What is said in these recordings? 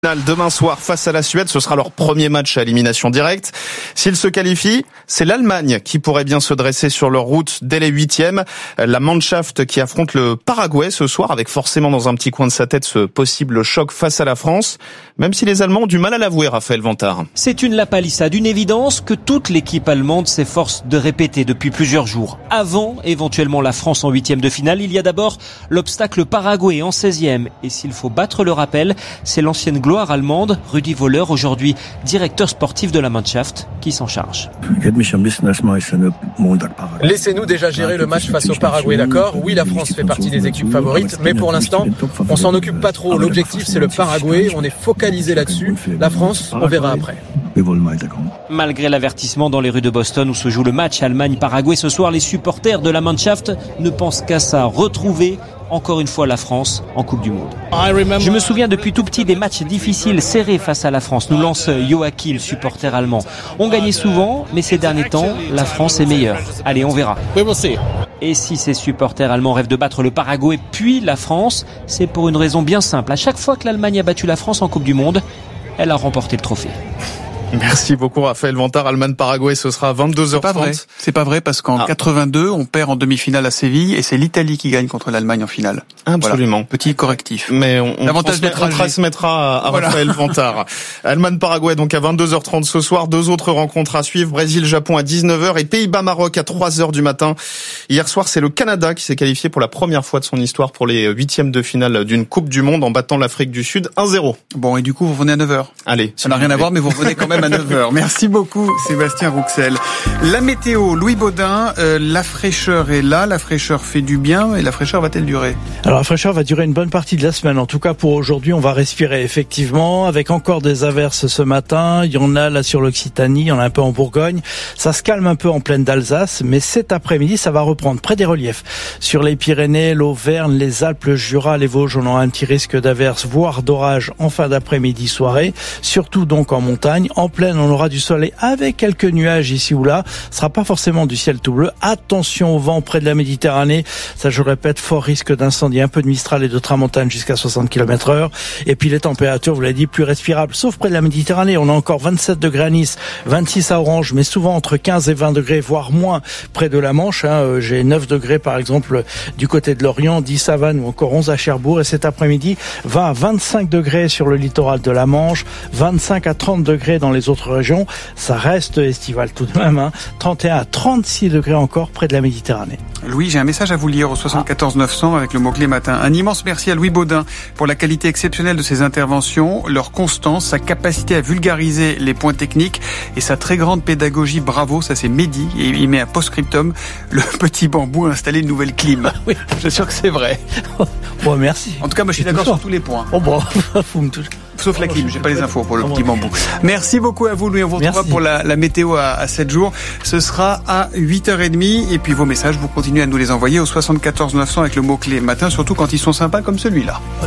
Demain soir face à la Suède, ce sera leur premier match à élimination directe. S'ils se qualifient, c'est l'Allemagne qui pourrait bien se dresser sur leur route dès les huitièmes. La Mannschaft qui affronte le Paraguay ce soir, avec forcément dans un petit coin de sa tête ce possible choc face à la France, même si les Allemands ont du mal à l'avouer, Raphaël Vantard. C'est une lapalissade, une évidence que toute l'équipe allemande s'efforce de répéter depuis plusieurs jours. Avant éventuellement la France en huitième de finale, il y a d'abord l'obstacle Paraguay en 16e. Et s'il faut battre le rappel, c'est l'ancienne gloire allemande, Rudi Völler, aujourd'hui directeur sportif de la Mannschaft, qui s'en charge. Laissez-nous déjà gérer le match face au Paraguay, d'accord ? Oui, la France fait partie des équipes favorites, mais pour l'instant, on s'en occupe pas trop. L'objectif, c'est le Paraguay, on est focalisé là-dessus. La France, on verra après. Malgré l'avertissement dans les rues de Boston où se joue le match Allemagne-Paraguay ce soir, les supporters de la Mannschaft ne pensent qu'à ça, retrouver encore une fois la France en Coupe du Monde. Je me souviens depuis tout petit des matchs difficiles, serrés face à la France, nous lance Joachim, supporter allemand. On gagnait souvent, mais ces derniers temps, la France est meilleure. Allez, on verra. Et si ces supporters allemands rêvent de battre le Paraguay puis la France, c'est pour une raison bien simple. À chaque fois que l'Allemagne a battu la France en Coupe du Monde, elle a remporté le trophée. Merci beaucoup Raphaël Vantard. Allemagne-Paraguay, ce sera à 22h30. C'est pas vrai parce qu'en 82, on perd en demi-finale à Séville et c'est l'Italie qui gagne contre l'Allemagne en finale. Absolument. Voilà. Petit correctif. Mais on transmettra à Raphaël Vantard. Allemagne-Paraguay donc à 22h30 ce soir. Deux autres rencontres à suivre. Brésil-Japon à 19h et Pays-Bas-Maroc à 3h du matin. Hier soir, c'est le Canada qui s'est qualifié pour la première fois de son histoire pour les huitièmes de finale d'une Coupe du Monde en battant l'Afrique du Sud 1-0. Bon, et du coup, vous revenez à 9h. Allez. Ça n'a rien à voir, mais vous revenez quand même à 9h. Merci beaucoup Sébastien Rouxel. La météo, Louis Baudin, la fraîcheur est là, la fraîcheur fait du bien et la fraîcheur va-t-elle durer ? Alors la fraîcheur va durer une bonne partie de la semaine. En tout cas pour aujourd'hui, on va respirer effectivement avec encore des averses ce matin. Il y en a là sur l'Occitanie, il y en a un peu en Bourgogne. Ça se calme un peu en plaine d'Alsace, mais cet après-midi, ça va reprendre près des reliefs. Sur les Pyrénées, l'Auvergne, les Alpes, le Jura, les Vosges, on aura un petit risque d'averses, voire d'orage en fin d'après-midi soirée. Surtout donc en montagne. En plaine, on aura du soleil avec quelques nuages ici ou là. Ce sera pas forcément du ciel tout bleu. Attention au vent près de la Méditerranée. Ça, je répète, fort risque d'incendie. Un peu de Mistral et de tramontane jusqu'à 60 km/h. Et puis les températures, vous l'avez dit, plus respirables. Sauf près de la Méditerranée. On a encore 27 degrés à Nice, 26 à Orange, mais souvent entre 15 et 20 degrés, voire moins près de la Manche. J'ai 9 degrés, par exemple, du côté de Lorient, 10 à Vannes ou encore 11 à Cherbourg. Et cet après-midi, 20 à 25 degrés sur le littoral de la Manche, 25 à 30 degrés dans les autres régions. Ça reste estival tout de même, 31 à 36 degrés encore près de la Méditerranée. Louis, j'ai un message à vous lire au 74 900 avec le mot-clé matin. Un immense merci à Louis Baudin pour la qualité exceptionnelle de ses interventions, leur constance, sa capacité à vulgariser les points techniques et sa très grande pédagogie. Bravo, ça c'est Mehdi. Et il met un post-scriptum, le petit bambou a installé une nouvelle clim. Oui, je suis sûr que c'est vrai. Bon, merci. En tout cas, moi je suis d'accord sur tous les points. Oh bon, vous me touchez. Sauf la clim, j'ai pas les infos pour le petit bambou. Merci beaucoup à vous Louis, on vous retrouvera pour la météo à 7 jours. Ce sera à 8h30 et puis vos messages, vous continuez à nous les envoyer au 74 900 avec le mot-clé matin, surtout quand ils sont sympas comme celui-là. Oui.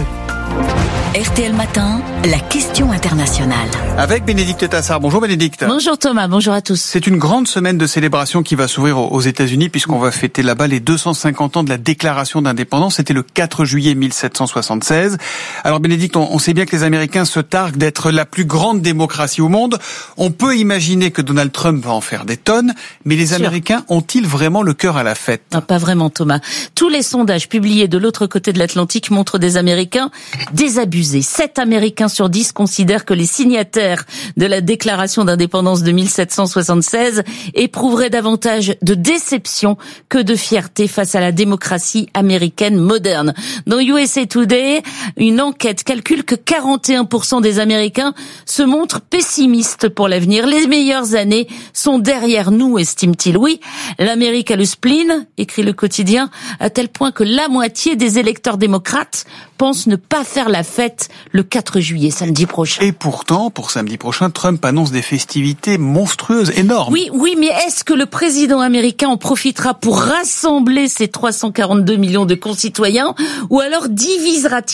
RTL Matin, la question internationale. Avec Bénédicte Tassard. Bonjour Bénédicte. Bonjour Thomas, bonjour à tous. C'est une grande semaine de célébration qui va s'ouvrir aux États-Unis puisqu'on va fêter là-bas les 250 ans de la déclaration d'indépendance. C'était le 4 juillet 1776. Alors Bénédicte, on sait bien que les Américains se targuent d'être la plus grande démocratie au monde. On peut imaginer que Donald Trump va en faire des tonnes, mais les Américains ont-ils vraiment le cœur à la fête ? Non, pas vraiment Thomas. Tous les sondages publiés de l'autre côté de l'Atlantique montrent des Américains désabusés. 7 Américains sur 10 considèrent que les signataires de la déclaration d'indépendance de 1776 éprouveraient davantage de déception que de fierté face à la démocratie américaine moderne. Dans USA Today, une enquête calcule que 41% des Américains se montrent pessimistes pour l'avenir. Les meilleures années sont derrière nous, estime-t-il. Oui, l'Amérique a le spleen, écrit le quotidien, à tel point que la moitié des électeurs démocrates pensent ne pas faire la fête le 4 juillet, samedi prochain. Et pourtant, pour samedi prochain, Trump annonce des festivités monstrueuses, énormes. Oui, mais est-ce que le président américain en profitera pour rassembler ses 342 millions de concitoyens ou alors divisera-t-il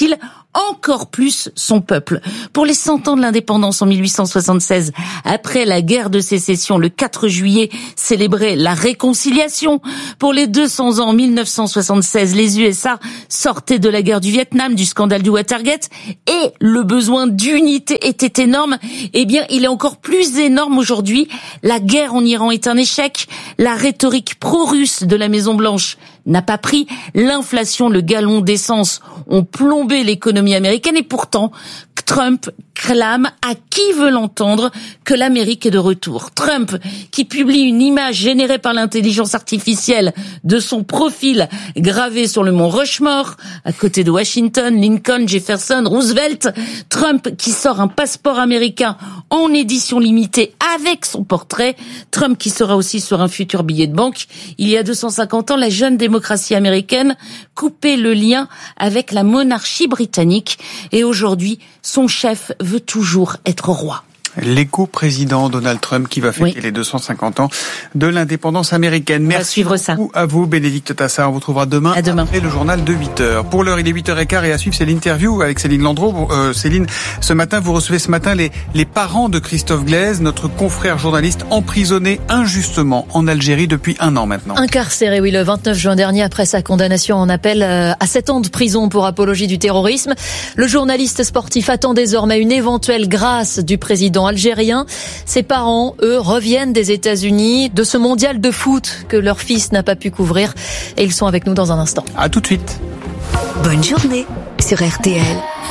encore plus son peuple. Pour les 100 ans de l'indépendance en 1876, après la guerre de sécession, le 4 juillet célébrait la réconciliation. Pour les 200 ans en 1976, les USA sortaient de la guerre du Vietnam, du scandale du Watergate, et le besoin d'unité était énorme. Eh bien, il est encore plus énorme aujourd'hui. La guerre en Iran est un échec. La rhétorique pro-russe de la Maison-Blanche n'a pas pris. L'inflation, le gallon d'essence ont plombé l'économie américaine et pourtant, Trump clame à qui veut l'entendre que l'Amérique est de retour. Trump qui publie une image générée par l'intelligence artificielle de son profil gravé sur le mont Rushmore, à côté de Washington, Lincoln, Jefferson, Roosevelt. Trump qui sort un passeport américain en édition limitée avec son portrait. Trump qui sera aussi sur un futur billet de banque. Il y a 250 ans, la jeune démocratie américaine coupait le lien avec la monarchie britannique et aujourd'hui, son chef veut toujours être roi. L'éco-président Donald Trump qui va fêter les 250 ans de l'indépendance américaine. Merci beaucoup à vous, Bénédicte Tassard. On vous retrouvera demain après le journal de 8h. Pour l'heure, il est 8h15 et à suivre, c'est l'interview avec Céline Landreau. Céline, ce matin, vous recevez les parents de Christophe Glaise, notre confrère journaliste emprisonné injustement en Algérie depuis 1 an maintenant. Incarcéré, le 29 juin dernier après sa condamnation en appel à 7 ans de prison pour apologie du terrorisme. Le journaliste sportif attend désormais une éventuelle grâce du président algérien. Ses parents, eux, reviennent des États-Unis, de ce mondial de foot que leur fils n'a pas pu couvrir. Et ils sont avec nous dans un instant. À tout de suite. Bonne journée sur RTL.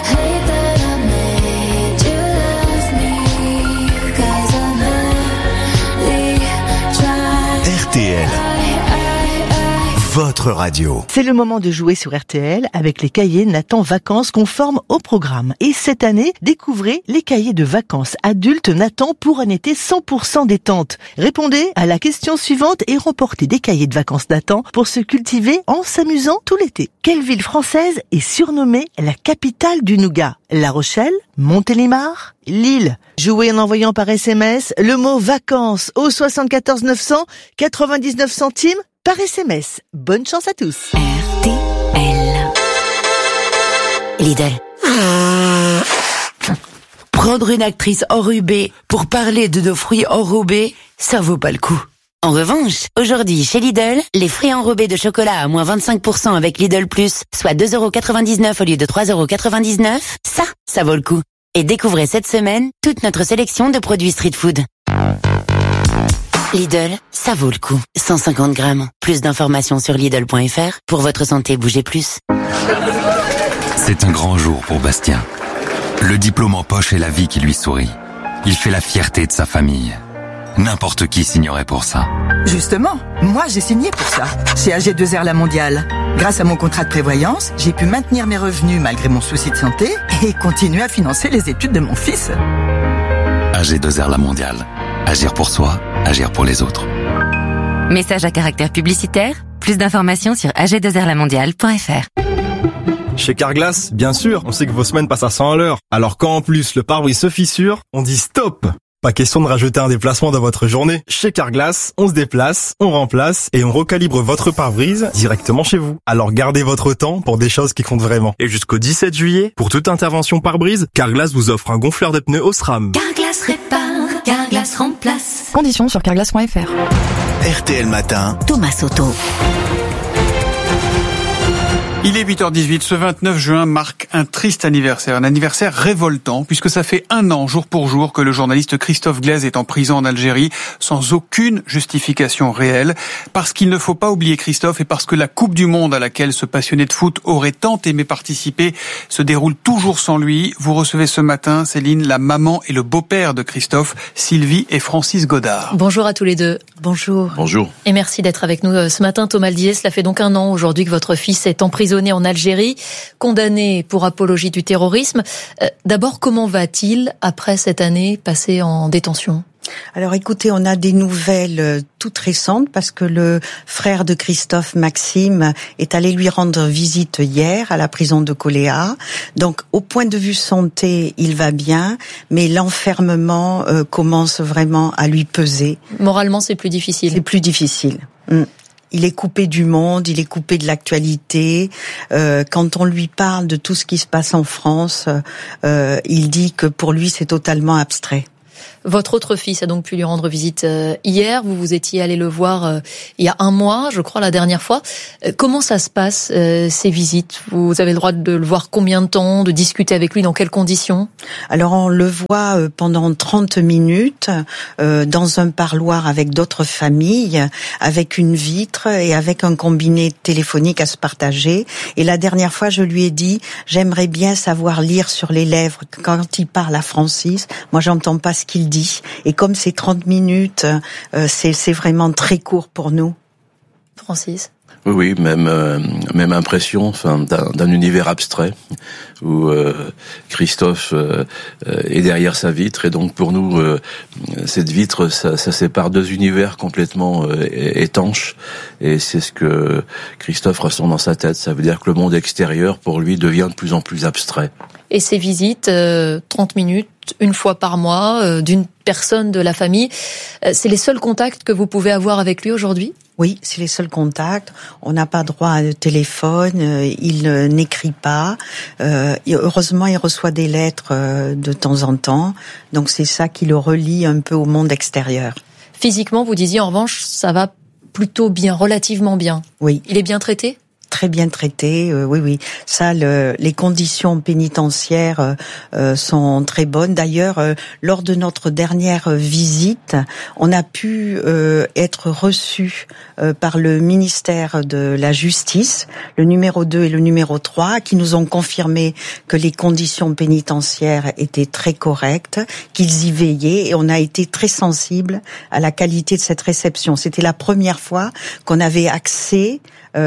RTL. Votre radio. C'est le moment de jouer sur RTL avec les cahiers Nathan Vacances conformes au programme. Et cette année, découvrez les cahiers de vacances adultes Nathan pour un été 100% détente. Répondez à la question suivante et remportez des cahiers de vacances Nathan pour se cultiver en s'amusant tout l'été. Quelle ville française est surnommée la capitale du nougat? La Rochelle, Montélimar, Lille. Jouez en envoyant par SMS le mot vacances au 74 900 99 centimes par SMS. Bonne chance à tous. RTL. Lidl. Prendre une actrice enrubée pour parler de nos fruits enrobés, ça vaut pas le coup. En revanche, aujourd'hui chez Lidl, les fruits enrobés de chocolat à moins 25% avec Lidl Plus, soit 2,99€ au lieu de 3,99€, ça vaut le coup. Et découvrez cette semaine toute notre sélection de produits street food. Lidl, ça vaut le coup. 150 grammes. Plus d'informations sur Lidl.fr. Pour votre santé, bougez plus. C'est un grand jour pour Bastien. Le diplôme en poche est la vie qui lui sourit. Il fait la fierté de sa famille. N'importe qui signerait pour ça. Justement, moi j'ai signé pour ça, chez AG2R La Mondiale. Grâce à mon contrat de prévoyance, j'ai pu maintenir mes revenus malgré mon souci de santé et continuer à financer les études de mon fils. AG2R La Mondiale. Agir pour soi, agir pour les autres. Message à caractère publicitaire. Plus d'informations sur ag2rlamondiale.fr. Chez Carglass, bien sûr, on sait que vos semaines passent à 100 à l'heure. Alors quand en plus le pare-brise se fissure, on dit stop! Pas question de rajouter un déplacement dans votre journée. Chez Carglass, on se déplace, on remplace et on recalibre votre pare-brise directement chez vous. Alors gardez votre temps pour des choses qui comptent vraiment. Et jusqu'au 17 juillet, pour toute intervention pare-brise, Carglass vous offre un gonfleur de pneus Osram. Carglass répare, Carglass remplace. Conditions sur carglass.fr. RTL Matin. Thomas Soto. Il est 8h18, ce 29 juin marque un triste anniversaire, un anniversaire révoltant, puisque ça fait 1 an, jour pour jour, que le journaliste Christophe Glaise est en prison en Algérie, sans aucune justification réelle. Parce qu'il ne faut pas oublier Christophe, et parce que la Coupe du Monde à laquelle ce passionné de foot aurait tant aimé participer se déroule toujours sans lui. Vous recevez ce matin, Céline, la maman et le beau-père de Christophe, Sylvie et Francis Godard. Bonjour à tous les deux. Bonjour. Bonjour. Et merci d'être avec nous ce matin, Thomas Diez. Cela fait donc 1 an aujourd'hui que votre fils est emprisonné en Algérie, condamné pour apologie du terrorisme. D'abord, comment va-t-il après cette année passée en détention ? Alors écoutez, on a des nouvelles toutes récentes parce que le frère de Christophe, Maxime, est allé lui rendre visite hier à la prison de Koléa. Donc au point de vue santé, il va bien, mais l'enfermement commence vraiment à lui peser. Moralement, c'est plus difficile. C'est plus difficile. Il est coupé du monde, il est coupé de l'actualité. Quand on lui parle de tout ce qui se passe en France, il dit que pour lui c'est totalement abstrait. Votre autre fils a donc pu lui rendre visite hier. Vous étiez allé le voir il y a 1 mois, je crois, la dernière fois. Comment ça se passe, ces visites? Vous avez le droit de le voir combien de temps, de discuter avec lui, dans quelles conditions? Alors on le voit pendant 30 minutes dans un parloir avec d'autres familles, avec une vitre et avec un combiné téléphonique à se partager. Et la dernière fois, je lui ai dit, j'aimerais bien savoir lire sur les lèvres quand il parle à Francis. Moi, j'entends pas ce qu'il dit. Et comme c'est 30 minutes, c'est vraiment très court pour nous. Francis? Oui, même impression, d'un univers abstrait où Christophe est derrière sa vitre, et donc pour nous cette vitre, ça sépare 2 univers complètement étanches, et c'est ce que Christophe ressent dans sa tête. Ça veut dire que le monde extérieur pour lui devient de plus en plus abstrait. Et ces visites, 30 minutes, 1 fois par mois, d'une personne de la famille, c'est les seuls contacts que vous pouvez avoir avec lui aujourd'hui? Oui, c'est les seuls contacts. On n'a pas droit à téléphone, il n'écrit pas. Heureusement, il reçoit des lettres de temps en temps. Donc c'est ça qui le relie un peu au monde extérieur. Physiquement, vous disiez en revanche, ça va plutôt bien, relativement bien. Oui. Il est bien traité? Très bien traité, oui. Ça, les conditions pénitentiaires sont très bonnes. D'ailleurs, lors de notre dernière visite, on a pu être reçus par le ministère de la Justice, le numéro 2 et le numéro 3, qui nous ont confirmé que les conditions pénitentiaires étaient très correctes, qu'ils y veillaient, et on a été très sensibles à la qualité de cette réception. C'était la première fois qu'on avait accès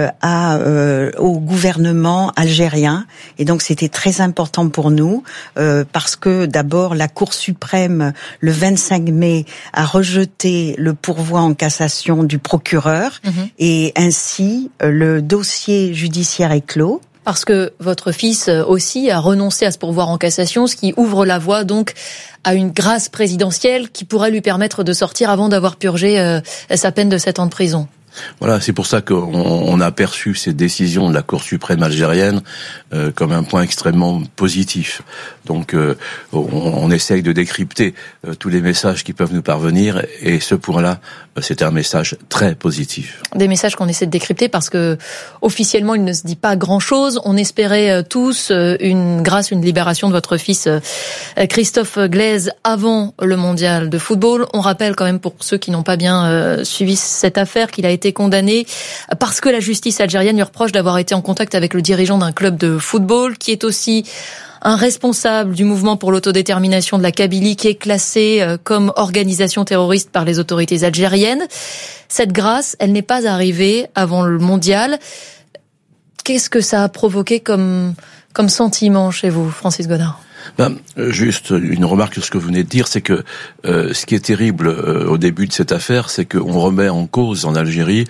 au gouvernement algérien, et donc c'était très important pour nous parce que d'abord la Cour suprême le 25 mai a rejeté le pourvoi en cassation du procureur, et ainsi le dossier judiciaire est clos. Parce que votre fils aussi a renoncé à ce pourvoi en cassation, ce qui ouvre la voie donc à une grâce présidentielle qui pourrait lui permettre de sortir avant d'avoir purgé sa peine de 7 ans de prison. Voilà, c'est pour ça qu'on a perçu ces décisions de la Cour suprême algérienne comme un point extrêmement positif. Donc on essaye de décrypter tous les messages qui peuvent nous parvenir, et ce point-là, c'est un message très positif. Des messages qu'on essaie de décrypter parce que officiellement il ne se dit pas grand-chose. On espérait tous une libération de votre fils Christophe Glaise avant le mondial de football. On rappelle quand même, pour ceux qui n'ont pas bien suivi cette affaire, qu'il a été condamné parce que la justice algérienne lui reproche d'avoir été en contact avec le dirigeant d'un club de football, qui est aussi un responsable du mouvement pour l'autodétermination de la Kabylie, qui est classé comme organisation terroriste par les autorités algériennes. Cette grâce, elle n'est pas arrivée avant le mondial. Qu'est-ce que ça a provoqué comme sentiment chez vous, Francis Godard? Juste une remarque sur ce que vous venez de dire, c'est que ce qui est terrible au début de cette affaire, c'est qu'on remet en cause en Algérie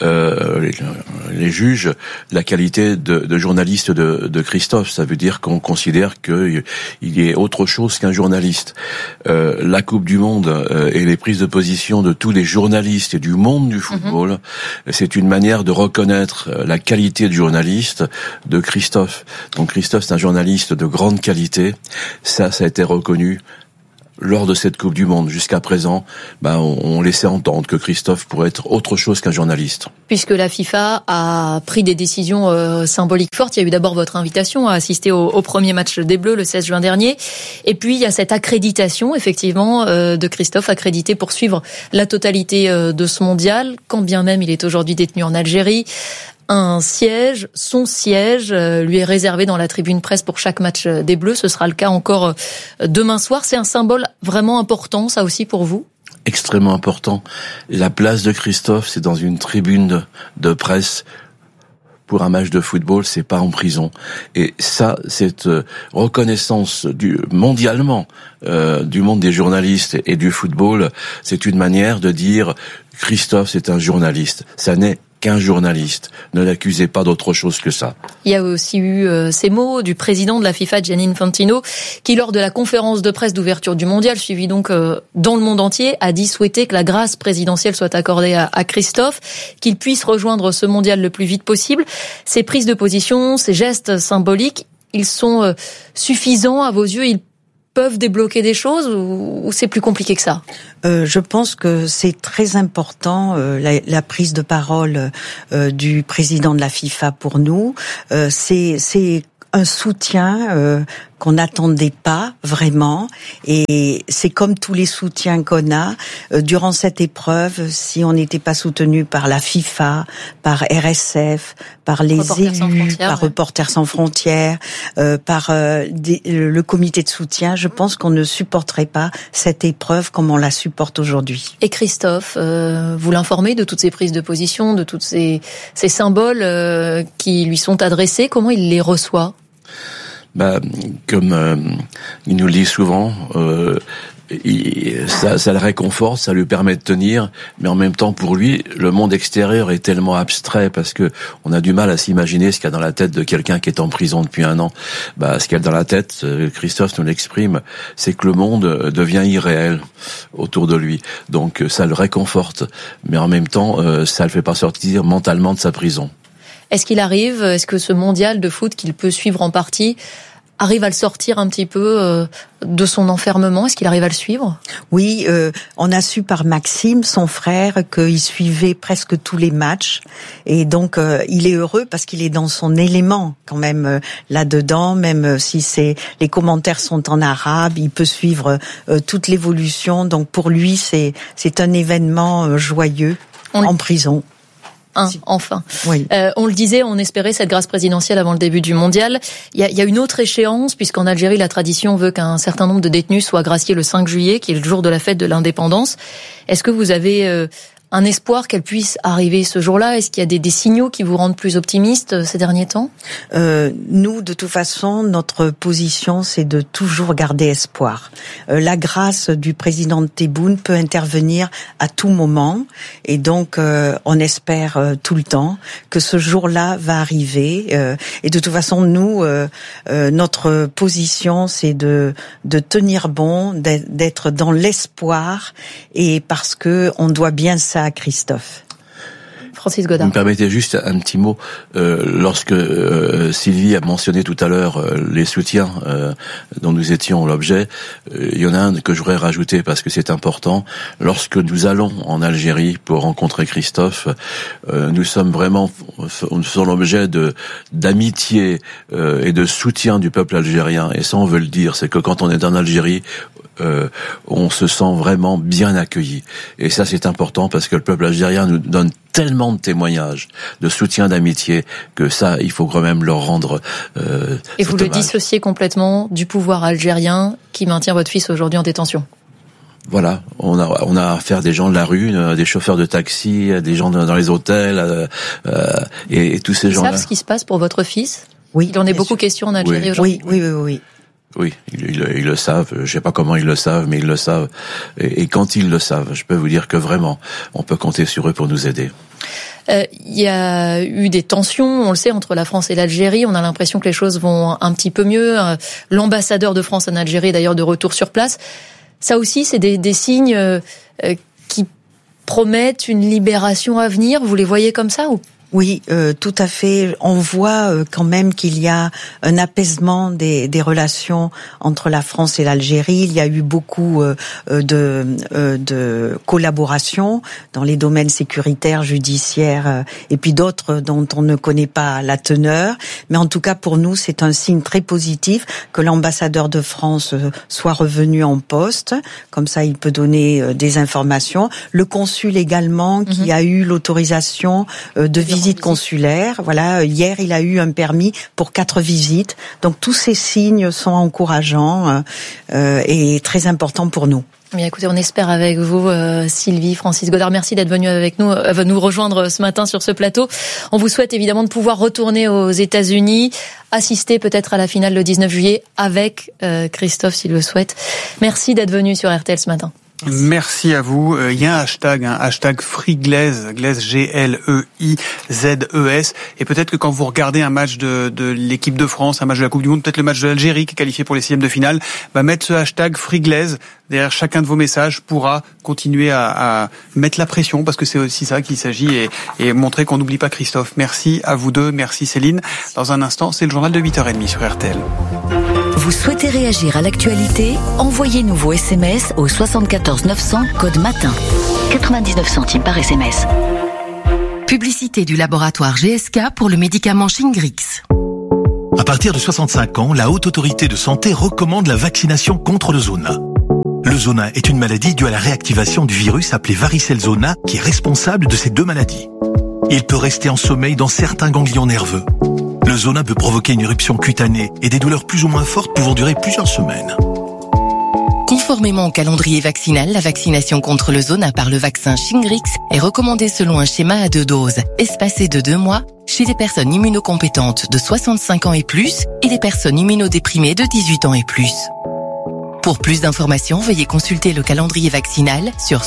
les juges la qualité de journaliste de Christophe. Ça veut dire qu'on considère qu'il est autre chose qu'un journaliste. La Coupe du Monde et les prises de position de tous les journalistes et du monde du football, c'est une manière de reconnaître la qualité du journaliste de Christophe. Donc Christophe, c'est un journaliste de grande qualité. Ça a été reconnu lors de cette Coupe du Monde. Jusqu'à présent, on laissait entendre que Christophe pourrait être autre chose qu'un journaliste. Puisque la FIFA a pris des décisions symboliques fortes, il y a eu d'abord votre invitation à assister au premier match des Bleus le 16 juin dernier. Et puis, il y a cette accréditation, effectivement, de Christophe, accrédité pour suivre la totalité de ce mondial, quand bien même il est aujourd'hui détenu en Algérie. Son siège lui est réservé dans la tribune presse pour chaque match des Bleus. Ce sera le cas encore demain soir. C'est un symbole vraiment important, ça aussi, pour vous? Extrêmement important. La place de Christophe, c'est dans une tribune de presse. Pour un match de football, c'est pas en prison. Et ça, cette reconnaissance mondialement du monde des journalistes et du football, c'est une manière de dire Christophe, c'est un journaliste. Ça n'est qu'un journaliste. Ne l'accusez pas d'autre chose que ça. Il y a aussi eu ces mots du président de la FIFA, Gianni Infantino, qui lors de la conférence de presse d'ouverture du mondial, suivie donc dans le monde entier, a dit souhaiter que la grâce présidentielle soit accordée à Christophe, qu'il puisse rejoindre ce mondial le plus vite possible. Ces prises de position, ces gestes symboliques, ils sont suffisants à vos yeux? Ils peuvent débloquer des choses ou c'est plus compliqué que ça? Je pense que c'est très important la prise de parole du président de la FIFA pour nous. C'est un soutien qu'on n'attendait pas vraiment, et c'est comme tous les soutiens qu'on a durant cette épreuve. Si on n'était pas soutenu par la FIFA, par RSF, par les élus, par Reporters sans frontières, par le comité de soutien, je pense qu'on ne supporterait pas cette épreuve comme on la supporte aujourd'hui. Et Christophe, vous l'informez de toutes ces prises de position, de tous ces symboles qui lui sont adressés? Comment il les reçoit? Comme il nous le dit souvent, ça le réconforte, ça lui permet de tenir, mais en même temps pour lui, le monde extérieur est tellement abstrait parce que on a du mal à s'imaginer ce qu'il y a dans la tête de quelqu'un qui est en prison depuis 1 an. Ce qu'il y a dans la tête, Christophe nous l'exprime, c'est que le monde devient irréel autour de lui. Donc ça le réconforte, mais en même temps, ça le fait pas sortir mentalement de sa prison. Est-ce que ce mondial de foot qu'il peut suivre en partie arrive à le sortir un petit peu de son enfermement? Est-ce qu'il arrive à le suivre? Oui, on a su par Maxime, son frère, qu'il suivait presque tous les matchs. Et donc, il est heureux parce qu'il est dans son élément quand même là-dedans. Même si les commentaires sont en arabe, il peut suivre toute l'évolution. Donc, pour lui, c'est un événement joyeux en prison. Enfin. Oui. On le disait, on espérait cette grâce présidentielle avant le début du mondial. Il y a une autre échéance, puisqu'en Algérie, la tradition veut qu'un certain nombre de détenus soient graciés le 5 juillet, qui est le jour de la fête de l'indépendance. Est-ce que vous avez un espoir qu'elle puisse arriver ce jour-là? Est-ce qu'il y a des signaux qui vous rendent plus optimiste ces derniers temps? Nous, de toute façon, notre position, c'est de toujours garder espoir. La grâce du président Tebboune peut intervenir à tout moment, et donc on espère tout le temps que ce jour-là va arriver. Et de toute façon, nous, notre position, c'est de tenir bon, d'être dans l'espoir, et parce que on doit bien ça à Christophe. Francis Godard. Vous me permettez juste un petit mot. Lorsque Sylvie a mentionné tout à l'heure les soutiens dont nous étions l'objet, il y en a un que je voudrais rajouter parce que c'est important. Lorsque nous allons en Algérie pour rencontrer Christophe, nous sommes l'objet d'amitié et de soutien du peuple algérien. Et ça, on veut le dire, c'est que quand on est en Algérie, on se sent vraiment bien accueilli. Et ça, c'est important parce que le peuple algérien nous donne tellement de témoignages de soutien, d'amitié, que ça, il faut quand même leur rendre et vous le dissociez complètement du pouvoir algérien qui maintient votre fils aujourd'hui en détention? Voilà, on a affaire à des gens de la rue, des chauffeurs de taxi, des gens dans les hôtels, et tous ces gens-là. Ils savent ce qui se passe pour votre fils? Oui. Il en est beaucoup question en Algérie aujourd'hui. Oui. Oui, ils le savent. Je sais pas comment ils le savent, mais ils le savent. Et quand ils le savent, je peux vous dire que vraiment, on peut compter sur eux pour nous aider. Il y a eu des tensions, on le sait, entre la France et l'Algérie. On a l'impression que les choses vont un petit peu mieux. L'ambassadeur de France en Algérie est d'ailleurs de retour sur place. Ça aussi, c'est des signes qui promettent une libération à venir. Vous les voyez comme ça ou? Oui, tout à fait. On voit quand même qu'il y a un apaisement des relations entre la France et l'Algérie. Il y a eu beaucoup de collaboration dans les domaines sécuritaires, judiciaires, et puis d'autres dont on ne connaît pas la teneur. Mais en tout cas, pour nous, c'est un signe très positif que l'ambassadeur de France soit revenu en poste. Comme ça, il peut donner des informations. Le consul également, qui a eu l'autorisation de visite consulaire. Voilà, hier, il a eu un permis pour 4 visites. Donc, tous ces signes sont encourageants et très importants pour nous. Bien, écoutez, on espère avec vous, Sylvie, Francis Godard. Merci d'être venu avec nous, nous rejoindre ce matin sur ce plateau. On vous souhaite évidemment de pouvoir retourner aux États-Unis, assister peut-être à la finale le 19 juillet avec Christophe s'il le souhaite. Merci d'être venu sur RTL ce matin. Merci à vous. Il y a un hashtag FreeGlaise, Glaise G-L-E-I-Z-E-S. Et peut-être que quand vous regardez un match de l'équipe de France, un match de la Coupe du Monde, peut-être le match de l'Algérie qui est qualifié pour les 6e de finale, mettre ce hashtag FreeGlaise derrière chacun de vos messages pourra continuer à mettre la pression, parce que c'est aussi ça qu'il s'agit, et montrer qu'on n'oublie pas Christophe. Merci à vous deux, merci Céline. Dans un instant, c'est le journal de 8h30 sur RTL. Vous souhaitez réagir à l'actualité? Envoyez-nous vos SMS au 74 900 code matin. 99 centimes par SMS. Publicité du laboratoire GSK pour le médicament Shingrix. À partir de 65 ans, la Haute Autorité de Santé recommande la vaccination contre le zona. Le zona est une maladie due à la réactivation du virus appelé varicelle zona qui est responsable de ces deux maladies. Il peut rester en sommeil dans certains ganglions nerveux. Le zona peut provoquer une éruption cutanée et des douleurs plus ou moins fortes pouvant durer plusieurs semaines. Conformément au calendrier vaccinal, la vaccination contre le zona par le vaccin Shingrix est recommandée selon un schéma à 2 doses, espacé de 2 mois, chez les personnes immunocompétentes de 65 ans et plus et les personnes immunodéprimées de 18 ans et plus. Pour plus d'informations, veuillez consulter le calendrier vaccinal sur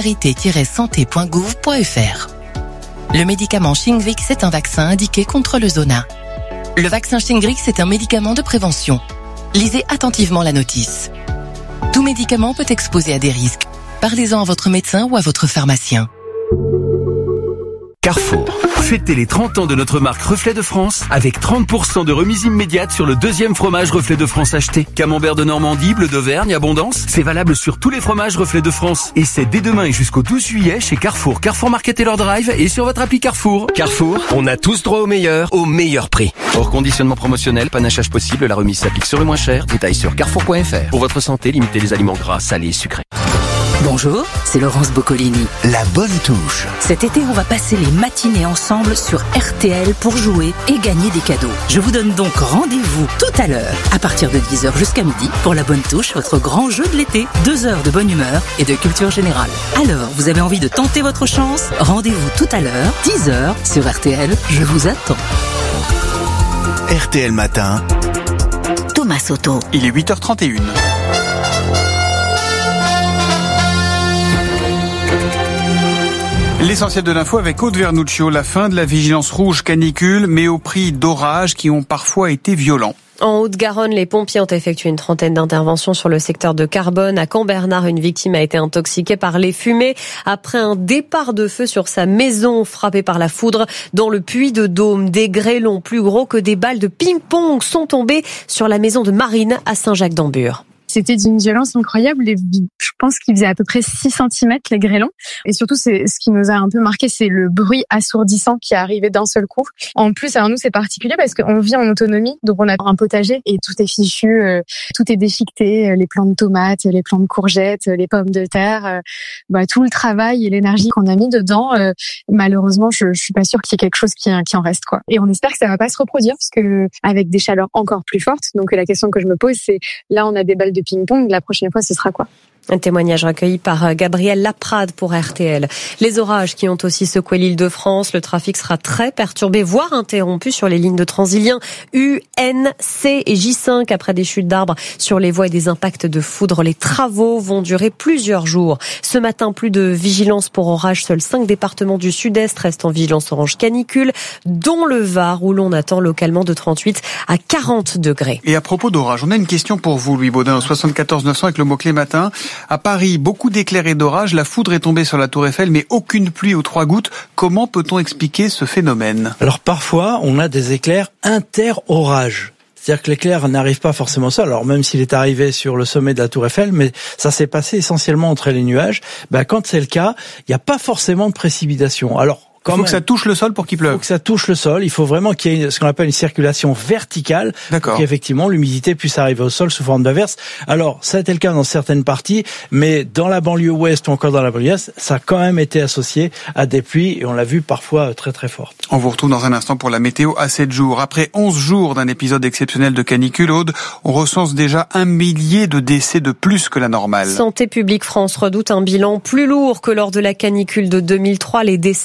solidarité-santé.gouv.fr. Le médicament Shingrix est un vaccin indiqué contre le zona. Le vaccin Shingrix est un médicament de prévention. Lisez attentivement la notice. Tout médicament peut exposer à des risques. Parlez-en à votre médecin ou à votre pharmacien. Carrefour. Fêtez les 30 ans de notre marque Reflet de France avec 30% de remise immédiate sur le 2e fromage Reflet de France acheté. Camembert de Normandie, bleu d'Auvergne, Abondance, c'est valable sur tous les fromages Reflet de France. Et c'est dès demain et jusqu'au 12 juillet chez Carrefour, Carrefour Market et leur drive et sur votre appli Carrefour. Carrefour, on a tous droit au meilleur prix. Hors conditionnement promotionnel, panachage possible, la remise s'applique sur le moins cher. Détails sur carrefour.fr. Pour votre santé, limitez les aliments gras, salés et sucrés. Bonjour, c'est Laurence Boccolini. La bonne touche. Cet été, on va passer les matinées ensemble sur RTL pour jouer et gagner des cadeaux. Je vous donne donc rendez-vous tout à l'heure, à partir de 10h jusqu'à midi, pour La Bonne Touche, votre grand jeu de l'été. 2 heures de bonne humeur et de culture générale. Alors, vous avez envie de tenter votre chance? Rendez-vous tout à l'heure, 10h, sur RTL. Je vous attends. RTL Matin. Thomas Soto. Il est 8h31. L'essentiel de l'info avec Aude Vernuccio, la fin de la vigilance rouge canicule, mais au prix d'orages qui ont parfois été violents. En Haute-Garonne, les pompiers ont effectué une trentaine d'interventions sur le secteur de Carbone. À Camp-Bernard, une victime a été intoxiquée par les fumées après un départ de feu sur sa maison frappée par la foudre dans le Puy-de-Dôme. Des grêlons plus gros que des balles de ping-pong sont tombés sur la maison de Marine à Saint-Jacques-d'Ambure. C'était d'une violence incroyable. Je pense qu'il faisait à peu près 6 cm les grêlons. Et surtout, c'est ce qui nous a un peu marqué, c'est le bruit assourdissant qui est arrivé d'un seul coup. En plus, alors nous, c'est particulier parce qu'on vit en autonomie. Donc, on a un potager et tout est fichu, tout est déchiqueté. Les plants de tomates, les plants de courgettes, les pommes de terre. Tout le travail et l'énergie qu'on a mis dedans, malheureusement, je suis pas sûre qu'il y ait quelque chose qui en reste, quoi. Et on espère que ça va pas se reproduire parce que avec des chaleurs encore plus fortes. Donc, la question que je me pose, c'est là, on a des balles de ping-pong, la prochaine fois, ce sera quoi? Un témoignage recueilli par Gabriel Laprade pour RTL. Les orages qui ont aussi secoué l'Île-de-France, le trafic sera très perturbé, voire interrompu sur les lignes de Transilien U, N, C et J5 après des chutes d'arbres sur les voies et des impacts de foudre. Les travaux vont durer plusieurs jours. Ce matin, plus de vigilance pour orage. Seuls 5 départements du sud-est restent en vigilance orange canicule, dont le Var où l'on attend localement de 38 à 40 degrés. Et à propos d'orage, on a une question pour vous, Louis Baudin, au 74 900 avec le mot-clé matin. À Paris, beaucoup d'éclairs et d'orages. La foudre est tombée sur la Tour Eiffel, mais aucune pluie ou 3 gouttes. Comment peut-on expliquer ce phénomène? Alors parfois, on a des éclairs inter-orages. C'est-à-dire que l'éclair n'arrive pas forcément seul. Alors même s'il est arrivé sur le sommet de la Tour Eiffel, mais ça s'est passé essentiellement entre les nuages. Quand c'est le cas, il n'y a pas forcément de précipitation. Alors, il faut que ça touche le sol pour qu'il pleuve. Il faut que ça touche le sol. Il faut vraiment qu'il y ait ce qu'on appelle une circulation verticale. D'accord. Pour qu'effectivement l'humidité puisse arriver au sol sous forme d'averse. Alors, ça a été le cas dans certaines parties, mais dans la banlieue ouest ou encore dans la banlieue est, ça a quand même été associé à des pluies et on l'a vu parfois très très fortes. On vous retrouve dans un instant pour la météo à 7 jours. Après 11 jours d'un épisode exceptionnel de canicule, Aude, on recense déjà 1 millier de décès de plus que la normale. Santé publique France redoute un bilan plus lourd que lors de la canicule de 2003. Les décès à domicile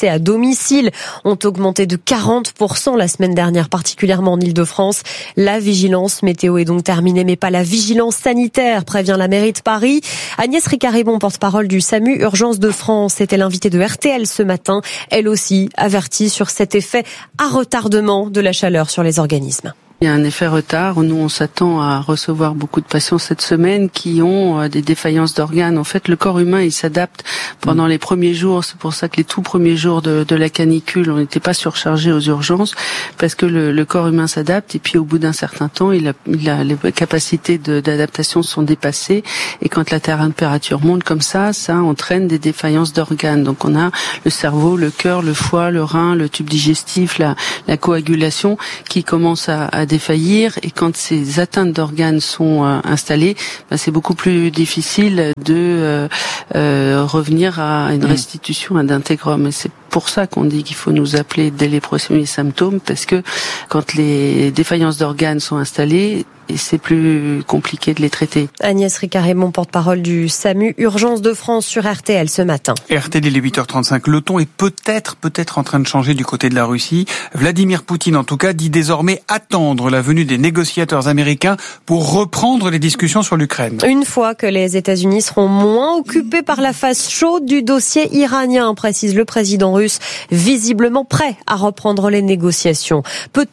domicile ont augmenté de 40% la semaine dernière, particulièrement en Ile-de-France. La vigilance météo est donc terminée, mais pas la vigilance sanitaire, prévient la mairie de Paris. Agnès Ricard-Ribon, porte-parole du SAMU Urgence de France, était l'invitée de RTL ce matin. Elle aussi avertit sur cet effet à retardement de la chaleur sur les organismes. Il y a un effet retard. Nous, on s'attend à recevoir beaucoup de patients cette semaine qui ont des défaillances d'organes. En fait, le corps humain, il s'adapte pendant les premiers jours. C'est pour ça que les tout premiers jours de la canicule, on n'était pas surchargé aux urgences parce que le corps humain s'adapte. Et puis, au bout d'un certain temps, il a les capacités d'adaptation sont dépassées. Et quand la température monte comme ça entraîne des défaillances d'organes. Donc, on a le cerveau, le cœur, le foie, le rein, le tube digestif, la coagulation qui commence à défaillir, et quand ces atteintes d'organes sont installées, c'est beaucoup plus difficile de revenir à une restitution à d'intégrum. Et c'est pour ça qu'on dit qu'il faut nous appeler dès les premiers symptômes, parce que quand les défaillances d'organes sont installées, et c'est plus compliqué de les traiter. Agnès Ricard-Ribon, porte-parole du SAMU Urgence de France sur RTL ce matin. RTL, il est 8h35. Le ton est peut-être en train de changer du côté de la Russie. Vladimir Poutine, en tout cas, dit désormais attendre la venue des négociateurs américains pour reprendre les discussions sur l'Ukraine. Une fois que les États-Unis seront moins occupés par la phase chaude du dossier iranien, précise le président russe, visiblement prêt à reprendre les négociations.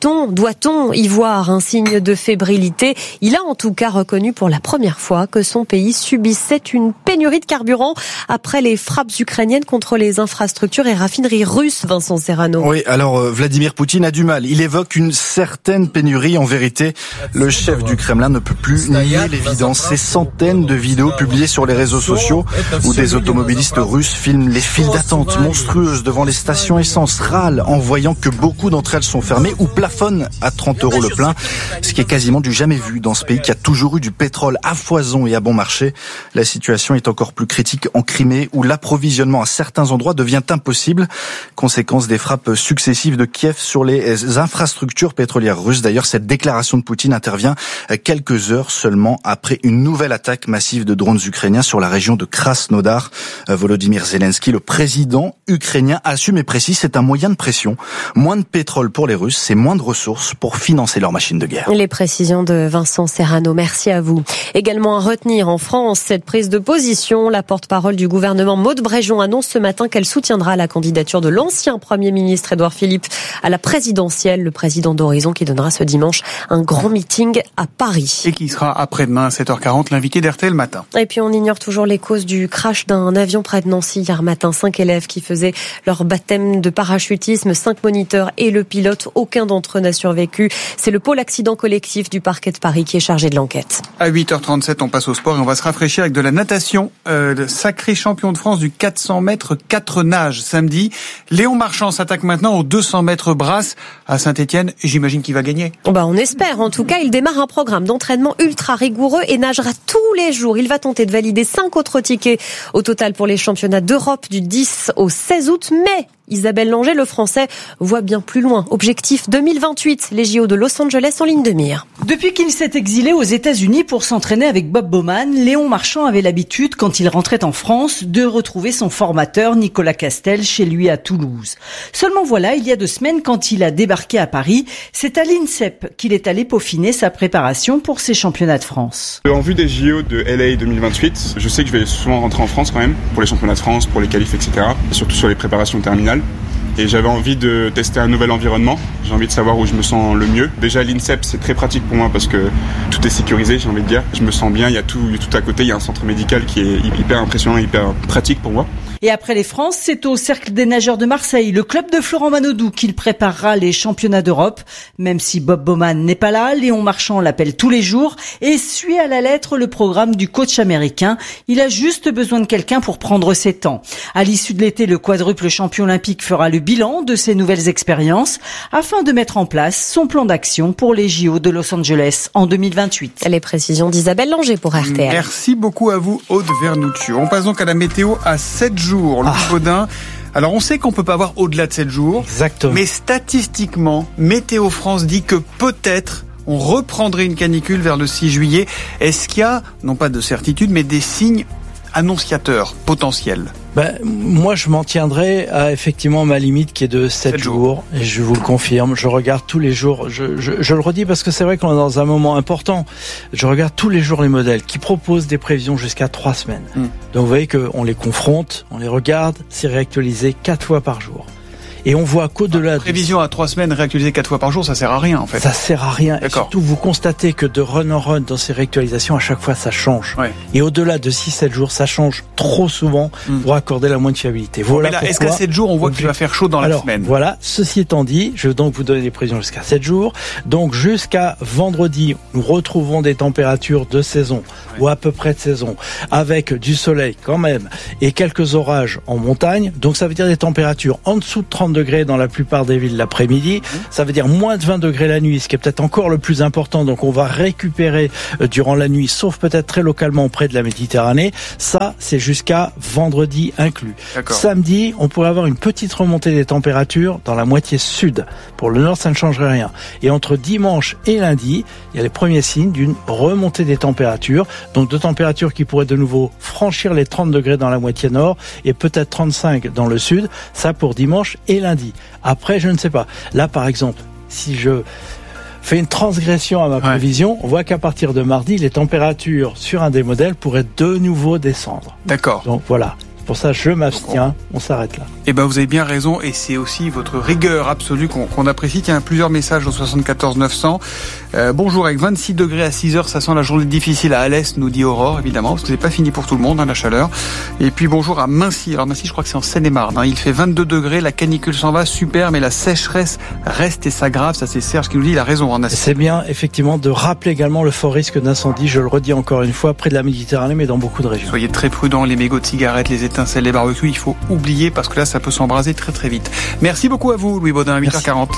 Doit-on y voir un signe de fébrilité? Il a en tout cas reconnu pour la première fois que son pays subissait une pénurie de carburant après les frappes ukrainiennes contre les infrastructures et raffineries russes, Vincent Serrano. Oui, alors Vladimir Poutine a du mal. Il évoque une certaine pénurie. En vérité, le chef du Kremlin ne peut plus nier l'évidence. Ces centaines de vidéos publiées sur les réseaux sociaux où des automobilistes russes filment les files d'attente monstrueuses devant les stations essence, râlent en voyant que beaucoup d'entre elles sont fermées ou plafonnent à 30 € le plein, ce qui est quasiment du jamais vu dans ce pays qui a toujours eu du pétrole à foison et à bon marché. La situation est encore plus critique en Crimée où l'approvisionnement à certains endroits devient impossible, conséquence des frappes successives de Kiev sur les infrastructures pétrolières russes. D'ailleurs, cette déclaration de Poutine intervient quelques heures seulement après une nouvelle attaque massive de drones ukrainiens sur la région de Krasnodar. Volodymyr Zelensky, le président ukrainien, assume et précise, c'est un moyen de pression. Moins de pétrole pour les Russes, c'est moins de ressources pour financer leur machine de guerre. Les précisions de Vincent Serrano, merci à vous. Également à retenir en France cette prise de position. La porte-parole du gouvernement Maud Bréjon annonce ce matin qu'elle soutiendra la candidature de l'ancien Premier ministre Édouard Philippe à la présidentielle, le président d'Horizon qui donnera ce dimanche un grand meeting à Paris. Et qui sera après-demain à 7h40 l'invité d'RTL Matin. Et puis on ignore toujours les causes du crash d'un avion près de Nancy hier matin. 5 élèves qui faisaient leur baptême de parachutisme, 5 moniteurs et le pilote. Aucun d'entre eux n'a survécu. C'est le pôle accident collectif du parquet de Paris qui est chargé de l'enquête. À 8h37, on passe au sport et on va se rafraîchir avec de la natation. Le sacré champion de France du 400 mètres 4 nages samedi. Léon Marchand s'attaque maintenant aux 200 mètres brasse à Saint-Étienne. J'imagine qu'il va gagner. On espère. En tout cas, il démarre un programme d'entraînement ultra rigoureux et nagera tous les jours. Il va tenter de valider 5 autres tickets au total pour les championnats d'Europe du 10 au 16 août. Mais Isabelle Langer, le Français, voit bien plus loin. Objectif 2028, les JO de Los Angeles en ligne de mire. Depuis qu'il s'est exilé aux États-Unis pour s'entraîner avec Bob Bowman, Léon Marchand avait l'habitude, quand il rentrait en France, de retrouver son formateur Nicolas Castel chez lui à Toulouse. Seulement voilà, il y a 2 semaines, quand il a débarqué à Paris, c'est à l'INSEP qu'il est allé peaufiner sa préparation pour ces championnats de France. En vue des JO de LA 2028, je sais que je vais souvent rentrer en France quand même, pour les championnats de France, pour les qualifs, etc. Et surtout sur les préparations terminales. Et j'avais envie de tester un nouvel environnement. J'ai envie de savoir où je me sens le mieux. Déjà, l'INSEP, c'est très pratique pour moi parce que tout est sécurisé, j'ai envie de dire. Je me sens bien, il y a tout à côté. Il y a un centre médical qui est hyper impressionnant, hyper pratique pour moi. Et après les France, c'est au Cercle des nageurs de Marseille, le club de Florent Manodou, qu'il préparera les championnats d'Europe. Même si Bob Bowman n'est pas là, Léon Marchand l'appelle tous les jours et suit à la lettre le programme du coach américain. Il a juste besoin de quelqu'un pour prendre ses temps. À l'issue de l'été, le quadruple champion olympique fera le bilan de ses nouvelles expériences afin de mettre en place son plan d'action pour les JO de Los Angeles en 2028. Les précisions d'Isabelle Langer pour RTL. Merci beaucoup à vous, Aude Vernuccio. On passe donc à la météo à 7 jours. Louis Baudin. Alors on sait qu'on peut pas avoir au-delà de 7 jours. Exactement. Mais statistiquement, Météo France dit que peut-être on reprendrait une canicule vers le 6 juillet. Est-ce qu'il y a, non pas de certitude, mais des signes annonciateur potentiel? Moi, je m'en tiendrai à effectivement ma limite qui est de 7 jours. Et je vous le confirme, je regarde tous les jours. Je le redis parce que c'est vrai qu'on est dans un moment important. Je regarde tous les jours les modèles qui proposent des prévisions jusqu'à 3 semaines. Donc vous voyez qu'on les confronte, on les regarde, c'est réactualisé 4 fois par jour. Et on voit qu'au-delà... Prévision à 3 semaines réactualisée 4 fois par jour, ça sert à rien en fait. Ça sert à rien. Et surtout, vous constatez que de run en run dans ces réactualisations, à chaque fois, ça change. Ouais. Et au-delà de 6-7 jours, ça change trop souvent pour accorder la moindre fiabilité. Voilà. Mais là, est-ce qu'à 7 jours, on voit qu'il va faire chaud dans la semaine? Voilà. Ceci étant dit, je vais donc vous donner des prévisions jusqu'à 7 jours. Donc, jusqu'à vendredi, nous retrouvons des températures de saison, ou à peu près de saison, avec du soleil quand même, et quelques orages en montagne. Donc, ça veut dire des températures en dessous de 30 degrés dans la plupart des villes l'après-midi. Ça veut dire moins de 20 degrés la nuit, ce qui est peut-être encore le plus important. Donc on va récupérer durant la nuit, sauf peut-être très localement près de la Méditerranée. Ça, c'est jusqu'à vendredi inclus. Samedi, on pourrait avoir une petite remontée des températures dans la moitié sud. Pour le nord, ça ne changerait rien. Et entre dimanche et lundi, il y a les premiers signes d'une remontée des températures. Donc de températures qui pourraient de nouveau franchir les 30 degrés dans la moitié nord et peut-être 35 dans le sud. Ça pour dimanche et lundi. Après, je ne sais pas. Là, par exemple, si je fais une transgression à ma prévision, on voit qu'à partir de mardi, les températures sur un des modèles pourraient de nouveau descendre. D'accord. Donc voilà. Pour ça, je m'abstiens. On s'arrête là. Eh ben, vous avez bien raison, et c'est aussi votre rigueur absolue qu'on apprécie. Il y a plusieurs messages au 74 900. Bonjour, avec 26 degrés à 6 heures, ça sent la journée difficile à Alès, nous dit Aurore, évidemment, parce que c'est pas fini pour tout le monde, la chaleur. Et puis bonjour à Mincy. Alors Mincy, je crois que c'est en Seine-et-Marne. Il fait 22 degrés, la canicule s'en va, super, mais la sécheresse reste et s'aggrave. Ça, c'est Serge qui nous dit, il a raison. C'est bien, effectivement, de rappeler également le fort risque d'incendie. Je le redis encore une fois, près de la Méditerranée, mais dans beaucoup de régions. Soyez très prudents, les mégots de cigarettes, les étincelles, les barbecues, il faut oublier parce que là, ça peut s'embraser très très vite. Merci beaucoup à vous, Louis Baudin, à 8h40.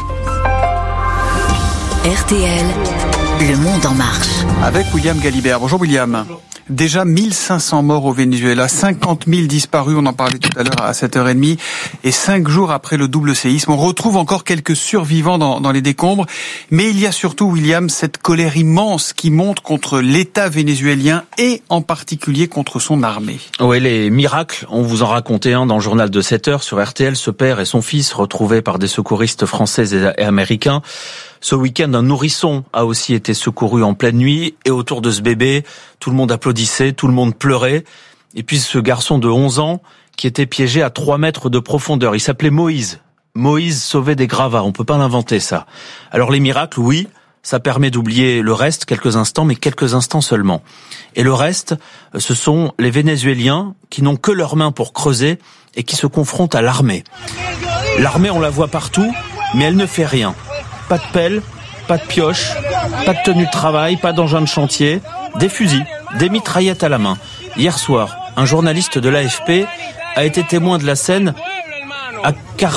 RTL, le monde en marche. Avec William Galibert. Bonjour William. Bonjour. Déjà 1500 morts au Venezuela, 50 000 disparus, on en parlait tout à l'heure à 7h30, et 5 jours après le double séisme, on retrouve encore quelques survivants dans les décombres, mais il y a surtout, William, cette colère immense qui monte contre l'État vénézuélien et en particulier contre son armée. Oui, les miracles, on vous en racontait un dans le journal de 7h sur RTL, ce père et son fils retrouvés par des secouristes français et américains. Ce week-end, un nourrisson a aussi été secouru en pleine nuit et autour de ce bébé, tout le monde applaudissait, tout le monde pleurait. Et puis ce garçon de 11 ans qui était piégé à 3 mètres de profondeur, il s'appelait Moïse. Moïse sauvait des gravats, on peut pas l'inventer ça. Alors les miracles, oui, ça permet d'oublier le reste quelques instants, mais quelques instants seulement. Et le reste, ce sont les Vénézuéliens qui n'ont que leurs mains pour creuser et qui se confrontent à l'armée. L'armée, on la voit partout, mais elle ne fait rien. Pas de pelle, pas de pioche, pas de tenue de travail, pas d'engin de chantier, des fusils, des mitraillettes à la main. Hier soir, un journaliste de l'AFP a été témoin de la scène à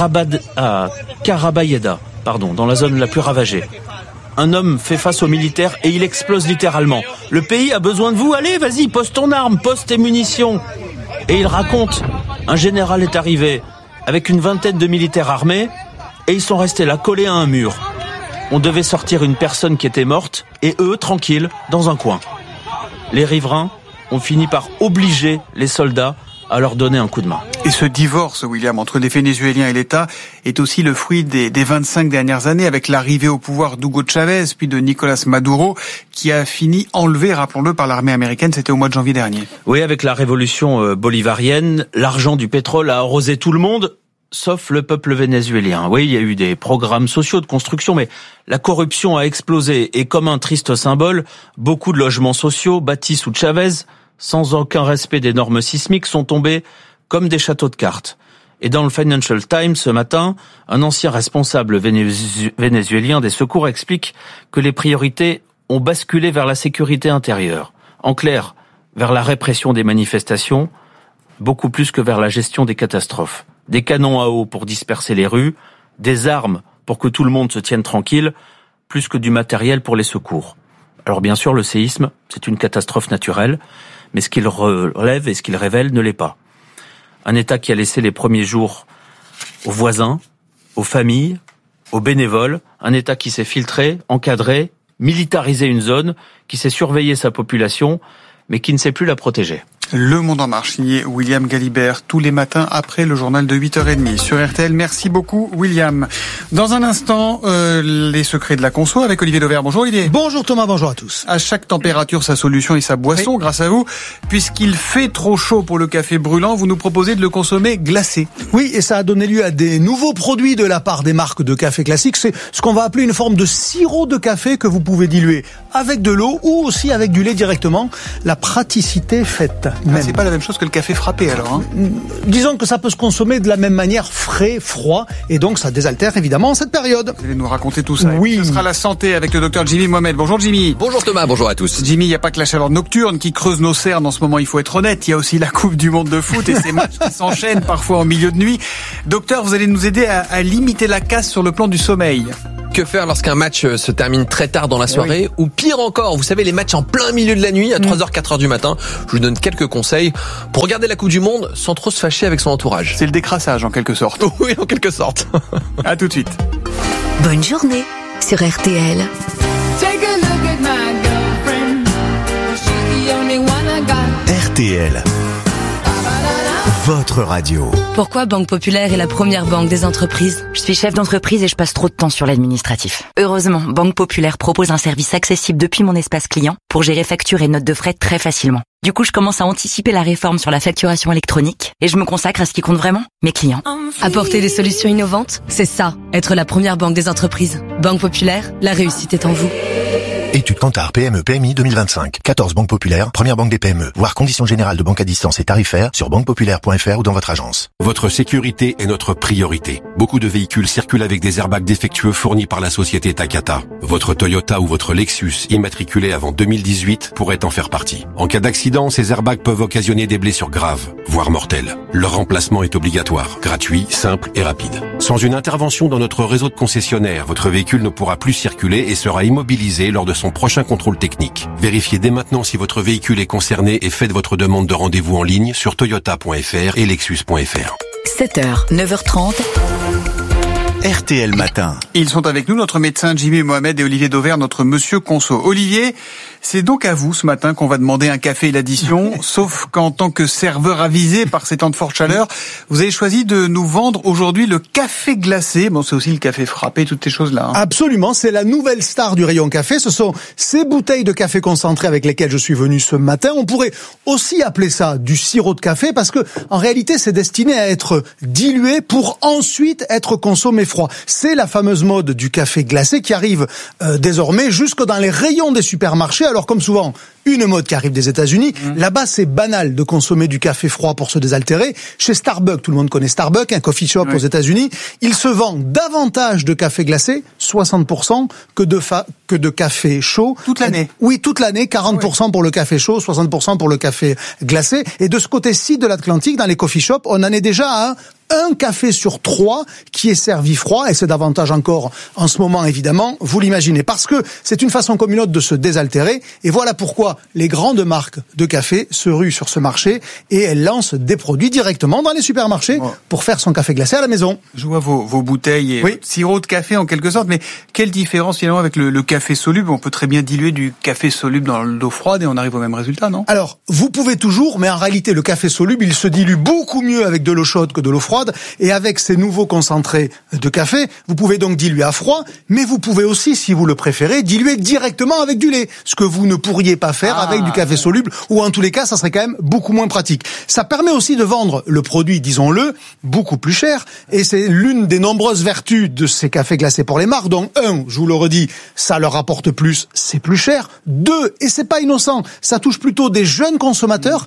Carabayeda, dans la zone la plus ravagée. Un homme fait face aux militaires et il explose littéralement. Le pays a besoin de vous, allez, vas-y, pose ton arme, pose tes munitions. Et il raconte, un général est arrivé avec une vingtaine de militaires armés et ils sont restés là, collés à un mur. On devait sortir une personne qui était morte, et eux, tranquilles, dans un coin. Les riverains ont fini par obliger les soldats à leur donner un coup de main. Et ce divorce, William, entre les Vénézuéliens et l'État est aussi le fruit des 25 dernières années, avec l'arrivée au pouvoir d'Hugo Chavez, puis de Nicolás Maduro, qui a fini enlevé, rappelons-le, par l'armée américaine. C'était au mois de janvier dernier. Oui, avec la révolution bolivarienne, l'argent du pétrole a arrosé tout le monde, sauf le peuple vénézuélien. Oui, il y a eu des programmes sociaux de construction, mais la corruption a explosé. Et comme un triste symbole, beaucoup de logements sociaux bâtis sous Chavez, sans aucun respect des normes sismiques, sont tombés comme des châteaux de cartes. Et dans le Financial Times ce matin, un ancien responsable vénézuélien des secours explique que les priorités ont basculé vers la sécurité intérieure. En clair, vers la répression des manifestations, beaucoup plus que vers la gestion des catastrophes. Des canons à eau pour disperser les rues, des armes pour que tout le monde se tienne tranquille, plus que du matériel pour les secours. Alors bien sûr, le séisme, c'est une catastrophe naturelle, mais ce qu'il relève et ce qu'il révèle ne l'est pas. Un État qui a laissé les premiers jours aux voisins, aux familles, aux bénévoles, un État qui s'est filtré, encadré, militarisé une zone, qui sait surveiller sa population, mais qui ne sait plus la protéger. Le Monde en Marche, signé William Galibert, tous les matins après le journal de 8h30 sur RTL. Merci beaucoup, William. Dans un instant, les secrets de la conso avec Olivier Dauvert. Bonjour Olivier. Bonjour Thomas, bonjour à tous. À chaque température, sa solution et sa boisson, grâce à vous. Puisqu'il fait trop chaud pour le café brûlant, vous nous proposez de le consommer glacé. Oui, et ça a donné lieu à des nouveaux produits de la part des marques de café classique. C'est ce qu'on va appeler une forme de sirop de café que vous pouvez diluer avec de l'eau ou aussi avec du lait directement. La praticité faite. C'est pas la même chose que le café frappé alors, hein. Disons que ça peut se consommer de la même manière, frais, froid, et donc ça désaltère évidemment en cette période. Vous allez nous raconter tout ça. Oui. Ce sera la santé avec le docteur Jimmy Mohamed. Bonjour Jimmy. Bonjour Thomas, bonjour à tous. Jimmy, il n'y a pas que la chaleur nocturne qui creuse nos cernes en ce moment, il faut être honnête. Il y a aussi la Coupe du Monde de foot et ces matchs qui s'enchaînent parfois en milieu de nuit. Docteur, vous allez nous aider à limiter la casse sur le plan du sommeil. Que faire lorsqu'un match se termine très tard dans la soirée ou pire encore, vous savez, les matchs en plein milieu de la nuit à 3h, 4h du matin. Je vous donne quelques conseils pour regarder la Coupe du Monde sans trop se fâcher avec son entourage. C'est le décrassage en quelque sorte. Oui, en quelque sorte. À tout de suite. Bonne journée sur RTL. RTL. Votre radio. Pourquoi Banque Populaire est la première banque des entreprises? Je suis chef d'entreprise et je passe trop de temps sur l'administratif. Heureusement, Banque Populaire propose un service accessible depuis mon espace client pour gérer factures et notes de frais très facilement. Du coup, je commence à anticiper la réforme sur la facturation électronique et je me consacre à ce qui compte vraiment, mes clients. Apporter des solutions innovantes, c'est ça, être la première banque des entreprises. Banque Populaire, la réussite est en vous. Étude Kantar PME PMI 2025. 14 banques populaires, première banque des PME. Voir conditions générales de banque à distance et tarifaires sur banquepopulaire.fr ou dans votre agence. Votre sécurité est notre priorité. Beaucoup de véhicules circulent avec des airbags défectueux fournis par la société Takata. Votre Toyota ou votre Lexus immatriculé avant 2018 pourrait en faire partie. En cas d'accident, ces airbags peuvent occasionner des blessures graves, voire mortelles. Leur remplacement est obligatoire, gratuit, simple et rapide. Sans une intervention dans notre réseau de concessionnaires, votre véhicule ne pourra plus circuler et sera immobilisé lors de son prochain contrôle technique. Vérifiez dès maintenant si votre véhicule est concerné et faites votre demande de rendez-vous en ligne sur toyota.fr et lexus.fr. 7h, 9h30. RTL Matin. Ils sont avec nous, notre médecin Jimmy Mohamed et Olivier Dauvert, notre monsieur Conso. Olivier, c'est donc à vous ce matin qu'on va demander un café et l'addition, sauf qu'en tant que serveur avisé par ces temps de forte chaleur, vous avez choisi de nous vendre aujourd'hui le café glacé. Bon, c'est aussi le café frappé, toutes ces choses-là. Hein. Absolument, c'est la nouvelle star du rayon café. Ce sont ces bouteilles de café concentré avec lesquelles je suis venu ce matin. On pourrait aussi appeler ça du sirop de café parce que, en réalité, c'est destiné à être dilué pour ensuite être consommé froid. C'est la fameuse mode du café glacé qui arrive désormais jusque dans les rayons des supermarchés. Alors comme souvent, une mode qui arrive des États-Unis. Là-bas, c'est banal de consommer du café froid pour se désaltérer. Chez Starbucks, tout le monde connaît Starbucks, un coffee shop aux États-Unis, il se vend davantage de café glacé, 60%, que de café chaud. Toute l'année. Oui, toute l'année, 40% pour le café chaud, 60% pour le café glacé. Et de ce côté-ci de l'Atlantique, dans les coffee shops, on en est déjà à un café sur 3 qui est servi froid, et c'est davantage encore en ce moment, évidemment, vous l'imaginez, parce que c'est une façon comme une autre de se désaltérer, et voilà pourquoi les grandes marques de café se ruent sur ce marché, et elles lancent des produits directement dans les supermarchés pour faire son café glacé à la maison. Je vois vos bouteilles et sirop de café en quelque sorte, mais quelle différence finalement avec le café soluble? On peut très bien diluer du café soluble dans l'eau froide et on arrive au même résultat, non? Alors, vous pouvez toujours, mais en réalité, le café soluble, il se dilue beaucoup mieux avec de l'eau chaude que de l'eau froide. Et avec ces nouveaux concentrés de café, vous pouvez donc diluer à froid, mais vous pouvez aussi, si vous le préférez, diluer directement avec du lait, ce que vous ne pourriez pas faire avec du café soluble, ou en tous les cas, ça serait quand même beaucoup moins pratique. Ça permet aussi de vendre le produit, disons-le, beaucoup plus cher, et c'est l'une des nombreuses vertus de ces cafés glacés pour les marques. Donc, 1, je vous le redis, ça leur rapporte plus, c'est plus cher. 2, et c'est pas innocent, ça touche plutôt des jeunes consommateurs.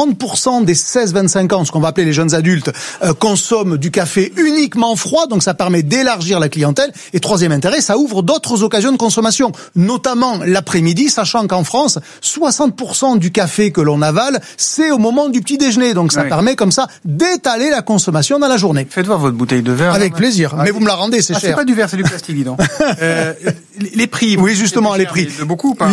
30% des 16-25 ans, ce qu'on va appeler les jeunes adultes, consomment du café uniquement froid, donc ça permet d'élargir la clientèle. Et troisième intérêt, ça ouvre d'autres occasions de consommation, notamment l'après-midi, sachant qu'en France, 60% du café que l'on avale, c'est au moment du petit déjeuner. Donc ça permet comme ça d'étaler la consommation dans la journée. Faites voir votre bouteille de verre. Avec plaisir, mais vous me la rendez, c'est cher. C'est pas du verre, c'est du plastique, dis donc. Les prix. Oui, justement, les prix. De beaucoup ou pas?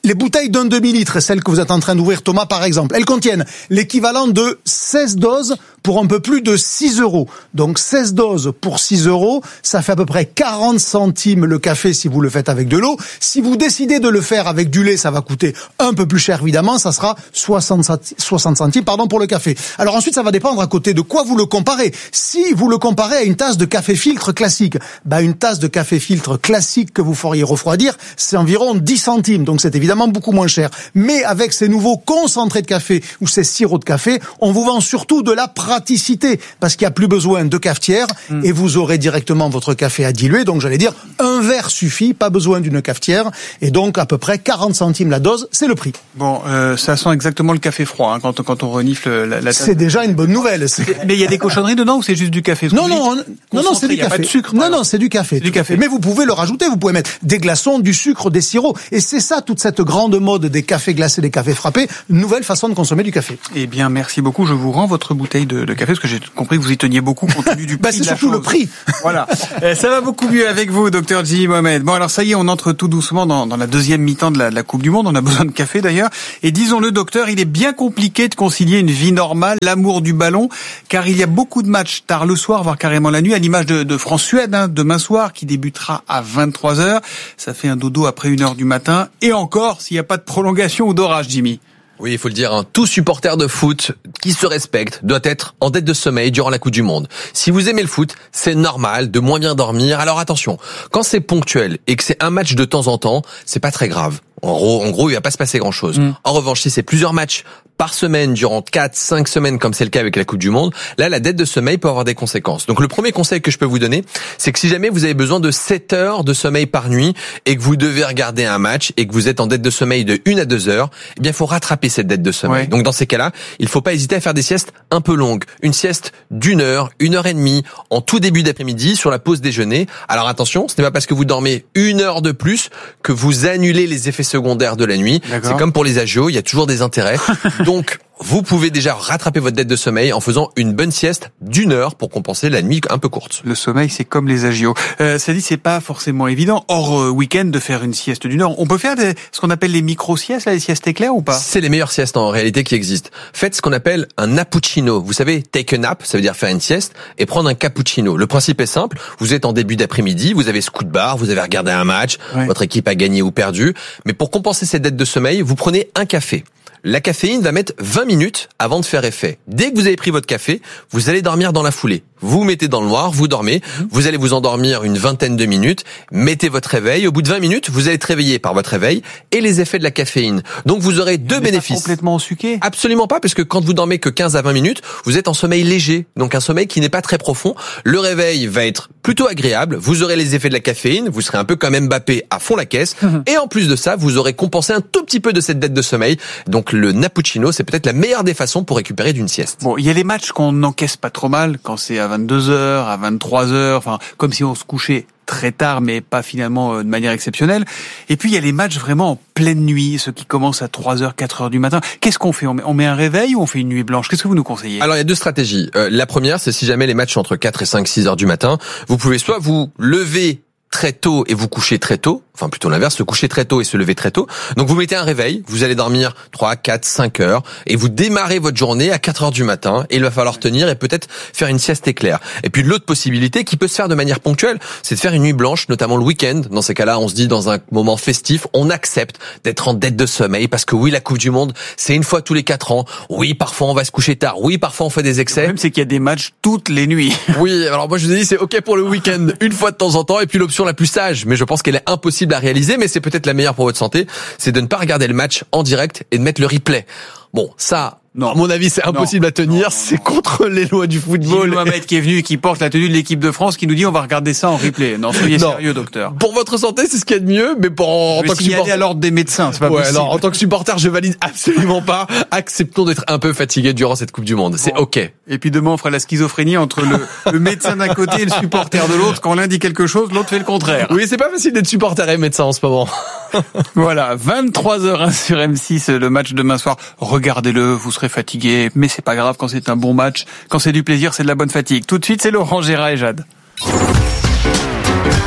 Les bouteilles d'un demi-litre, celles que vous êtes en train d'ouvrir, Thomas, par exemple, elles contiennent l'équivalent de 16 doses pour un peu plus de 6 €. Donc 16 doses pour 6 €, ça fait à peu près 40 centimes le café si vous le faites avec de l'eau. Si vous décidez de le faire avec du lait, ça va coûter un peu plus cher évidemment, ça sera 60 centimes pour le café. Alors ensuite, ça va dépendre à côté de quoi vous le comparez. Si vous le comparez à une tasse de café filtre classique, une tasse de café filtre classique que vous feriez refroidir, c'est environ 10 centimes, donc c'est évidemment beaucoup moins cher. Mais avec ces nouveaux concentrés de café ou ces sirops de café, on vous vend surtout de la praticité, parce qu'il n'y a plus besoin de cafetière et vous aurez directement votre café à diluer. Donc j'allais dire, un verre suffit, pas besoin d'une cafetière, et donc à peu près 40 centimes la dose, c'est le prix. Bon, ça sent exactement le café froid quand on renifle la tasse. C'est déjà une bonne nouvelle. Mais il y a des cochonneries dedans ou c'est juste du café? Non, c'est du café. Il n'y a pas de sucre. Non, c'est du café. Du café. Mais vous pouvez le rajouter, vous pouvez mettre des glaçons, du sucre, des sirops. Et c'est ça, toute cette grande mode des cafés glacés, des cafés frappés, une nouvelle façon de consommer du café. Eh bien, merci beaucoup. Je vous rends votre bouteille de café, parce que j'ai compris que vous y teniez beaucoup compte tenu du prix. C'est surtout le prix. Voilà. Ça va beaucoup mieux avec vous, docteur Jimmy Mohamed. Bon, alors ça y est, on entre tout doucement dans la deuxième mi-temps de la Coupe du Monde. On a besoin de café d'ailleurs. Et disons-le, docteur, il est bien compliqué de concilier une vie normale, l'amour du ballon, car il y a beaucoup de matchs tard le soir, voire carrément la nuit, à l'image de France-Suède, demain soir, qui débutera à 23h. Ça fait un dodo après 1h du matin. Et encore, s'il n'y a pas de prolongation ou d'orage, Jimmy. Oui, il faut le dire, tout supporter de foot qui se respecte doit être en dette de sommeil durant la Coupe du Monde. Si vous aimez le foot, c'est normal de moins bien dormir. Alors attention, quand c'est ponctuel et que c'est un match de temps en temps, c'est pas très grave. En gros, il va pas se passer grand-chose. En revanche, si c'est plusieurs matchs par semaine durant 4-5 semaines, comme c'est le cas avec la Coupe du Monde, là, la dette de sommeil peut avoir des conséquences. Donc, le premier conseil que je peux vous donner, c'est que si jamais vous avez besoin de 7 heures de sommeil par nuit et que vous devez regarder un match et que vous êtes en dette de sommeil de 1 à 2 heures, eh bien, il faut rattraper cette dette de sommeil. Ouais. Donc, dans ces cas-là, il faut pas hésiter à faire des siestes un peu longues. Une sieste d'1 heure, 1 heure et demie, en tout début d'après-midi, sur la pause déjeuner. Alors, attention, ce n'est pas parce que vous dormez 1 heure de plus que vous annulez les effets secondaires de la nuit. C'est comme pour les agios, il y a toujours des intérêts. Donc, vous pouvez déjà rattraper votre dette de sommeil en faisant une bonne sieste d'1 heure pour compenser la nuit un peu courte. Le sommeil, c'est comme les agios. Ça dit, c'est pas forcément évident, hors week-end, de faire une sieste d'1 heure. On peut faire ce qu'on appelle les micro-siestes, les siestes éclairs ou pas? C'est les meilleures siestes en réalité qui existent. Faites ce qu'on appelle un nappuccino. Vous savez, take a nap, ça veut dire faire une sieste, et prendre un cappuccino. Le principe est simple, vous êtes en début d'après-midi, vous avez ce coup de barre, vous avez regardé un match, votre équipe a gagné ou perdu, mais pour compenser cette dette de sommeil, vous prenez un café. La caféine va mettre 20 minutes avant de faire effet. Dès que vous avez pris votre café, vous allez dormir dans la foulée. Vous mettez dans le noir, vous dormez, vous allez vous endormir une vingtaine de minutes, mettez votre réveil, au bout de 20 minutes, vous allez être réveillé par votre réveil et les effets de la caféine. Donc vous aurez deux bénéfices. Pas complètement ensuqué? Absolument pas, parce que quand vous dormez que 15 à 20 minutes, vous êtes en sommeil léger, donc un sommeil qui n'est pas très profond. Le réveil va être plutôt agréable, vous aurez les effets de la caféine, vous serez un peu comme Mbappé à fond la caisse, et en plus de ça, vous aurez compensé un tout petit peu de cette dette de sommeil. Donc le nappuccino, c'est peut-être la meilleure des façons pour récupérer d'une sieste. Bon, il y a les matchs qu'on n'encaisse pas trop mal, quand c'est à 22h, à 23h, enfin, comme si on se couchait très tard, mais pas finalement de manière exceptionnelle. Et puis, il y a les matchs vraiment en pleine nuit, ceux qui commencent à 3h, 4h du matin. Qu'est-ce qu'on fait? On met un réveil ou on fait une nuit blanche? Qu'est-ce que vous nous conseillez? Alors, il y a deux stratégies. La première, c'est si jamais les matchs sont entre 4 et 5, 6 heures du matin, vous pouvez soit vous lever très tôt et vous coucher très tôt, enfin plutôt l'inverse, se coucher très tôt et se lever très tôt. Donc vous mettez un réveil, vous allez dormir 3, 4, 5 heures et vous démarrez votre journée à 4 heures du matin et il va falloir tenir et peut-être faire une sieste éclair. Et puis l'autre possibilité qui peut se faire de manière ponctuelle, c'est de faire une nuit blanche, notamment le week-end. Dans ces cas-là, on se dit dans un moment festif, on accepte d'être en dette de sommeil parce que oui, la Coupe du Monde, c'est une fois tous les 4 ans. Oui, parfois on va se coucher tard. Oui, parfois on fait des excès. Le problème, c'est qu'il y a des matchs toutes les nuits. Oui, alors moi je vous ai dit c'est OK pour le week-end, une fois de temps en temps et puis l'option la plus sage, mais je pense qu'elle est impossible à réaliser, mais c'est peut-être la meilleure pour votre santé, c'est de ne pas regarder le match en direct et de mettre le replay. Bon, ça, à mon avis, c'est impossible à tenir, c'est contre les lois du football. Mohamed qui est venu et qui porte la tenue de l'équipe de France qui nous dit on va regarder ça en replay. Non, soyez sérieux, docteur. Pour votre santé, c'est ce qu'il y a de mieux, mais en tant que supporter, à l'ordre des médecins, c'est pas possible. Alors, en tant que supporter, je valide absolument pas. Acceptons d'être un peu fatigué durant cette Coupe du Monde. C'est OK. Et puis demain, on fera la schizophrénie entre le médecin d'un côté et le supporter de l'autre. Quand l'un dit quelque chose, l'autre fait le contraire. Oui, c'est pas facile d'être supporter et médecin en ce moment. Voilà, 23h01 sur M6, le match demain soir. Regardez-le, vous serez fatigué, mais c'est pas grave quand c'est un bon match. Quand c'est du plaisir, c'est de la bonne fatigue. Tout de suite, c'est Laurent Gérard et Jade.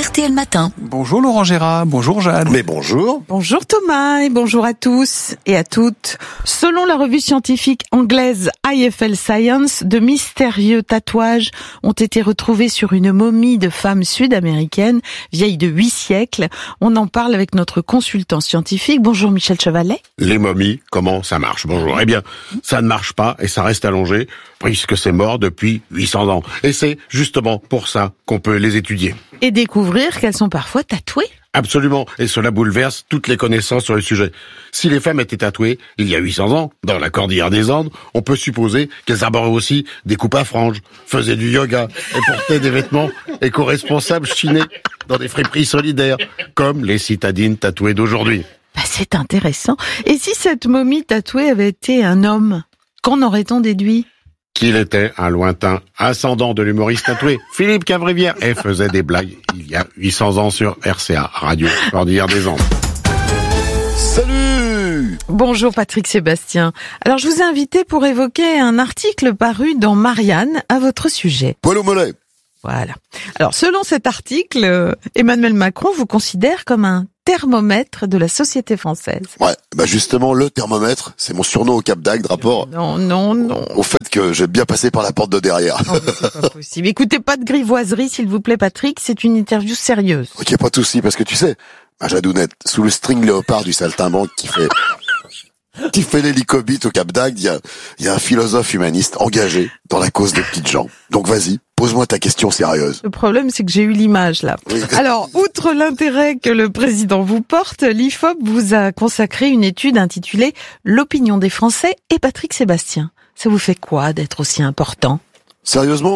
RTL Matin. Bonjour Laurent Gérard, bonjour Jade. Mais bonjour. Bonjour Thomas et bonjour à tous et à toutes. Selon la revue scientifique anglaise IFL Science, de mystérieux tatouages ont été retrouvés sur une momie de femme sud-américaine vieille de 8 siècles. On en parle avec notre consultant scientifique. Bonjour Michel Chevalet. Les momies, comment ça marche? Bonjour. Eh bien, ça ne marche pas et ça reste allongé puisque c'est mort depuis 800 ans. Et c'est justement pour ça qu'on peut les étudier. Et découvrir qu'elles sont parfois tatouées. Absolument, et cela bouleverse toutes les connaissances sur le sujet. Si les femmes étaient tatouées il y a 800 ans, dans la cordillère des Andes, on peut supposer qu'elles arboraient aussi des coupes à franges, faisaient du yoga et portaient des vêtements éco-responsables chinés dans des friperies solidaires, comme les citadines tatouées d'aujourd'hui. C'est intéressant. Et si cette momie tatouée avait été un homme, qu'en aurait-on déduit ? Qu'il était un lointain ascendant de l'humoriste tatoué Philippe Cavrivière et faisait des blagues il y a 800 ans sur RCA, Radio Cordillère des Andes. Salut! Bonjour Patrick Sébastien. Alors je vous ai invité pour évoquer un article paru dans Marianne à votre sujet. Poil au mollet. Voilà. Alors selon cet article, Emmanuel Macron vous considère comme un thermomètre de la société française. Ouais, justement, le thermomètre, c'est mon surnom au Cap d'Agde, rapport au fait que j'ai bien passé par la porte de derrière. Non, c'est pas possible. Écoutez, pas de grivoiserie, s'il vous plaît, Patrick, c'est une interview sérieuse. Ok, pas de souci, parce que tu sais, ma Jadounette, sous le string léopard du saltimbanque qui fait l'hélicobite au Cap d'Agde, il y a un philosophe humaniste engagé dans la cause des petites gens. Donc vas-y, pose-moi ta question sérieuse. Le problème, c'est que j'ai eu l'image, là. Oui. Alors, outre l'intérêt que le président vous porte, l'IFOP vous a consacré une étude intitulée « L'opinion des Français et Patrick Sébastien ». Ça vous fait quoi d'être aussi important ? Sérieusement ?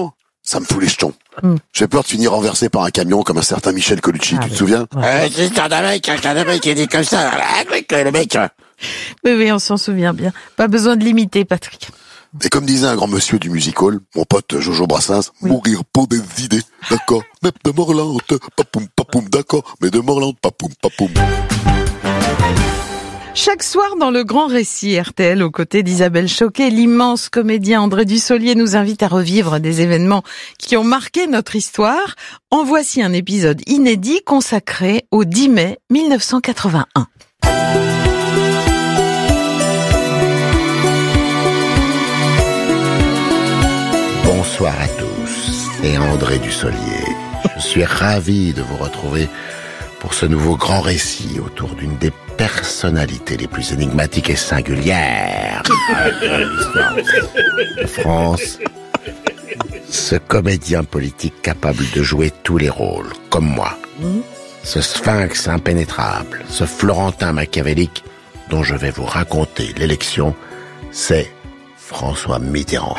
Ça me fout les jetons. J'ai peur de finir renversé par un camion comme un certain Michel Colucci, tu te souviens ? C'est un mec qui est dit comme ça, le mec. Oui, on s'en souvient bien. Pas besoin de l'imiter, Patrick. Et comme disait un grand monsieur du music hall, mon pote Jojo Brassens, mourir pour des idées, d'accord, mais de mort lente, papoum, d'accord, mais de mort lente, papoum. Chaque soir dans le Grand Récit RTL, aux côtés d'Isabelle Choquet, l'immense comédien André Dussolier nous invite à revivre des événements qui ont marqué notre histoire. En voici un épisode inédit consacré au 10 mai 1981. Bonsoir à tous, c'est André Dussolier. Je suis ravi de vous retrouver pour ce nouveau grand récit autour d'une des personnalités les plus énigmatiques et singulières de l'histoire de France. Ce comédien politique capable de jouer tous les rôles, comme moi. Ce sphinx impénétrable, ce Florentin machiavélique dont je vais vous raconter l'élection, c'est François Mitterrand.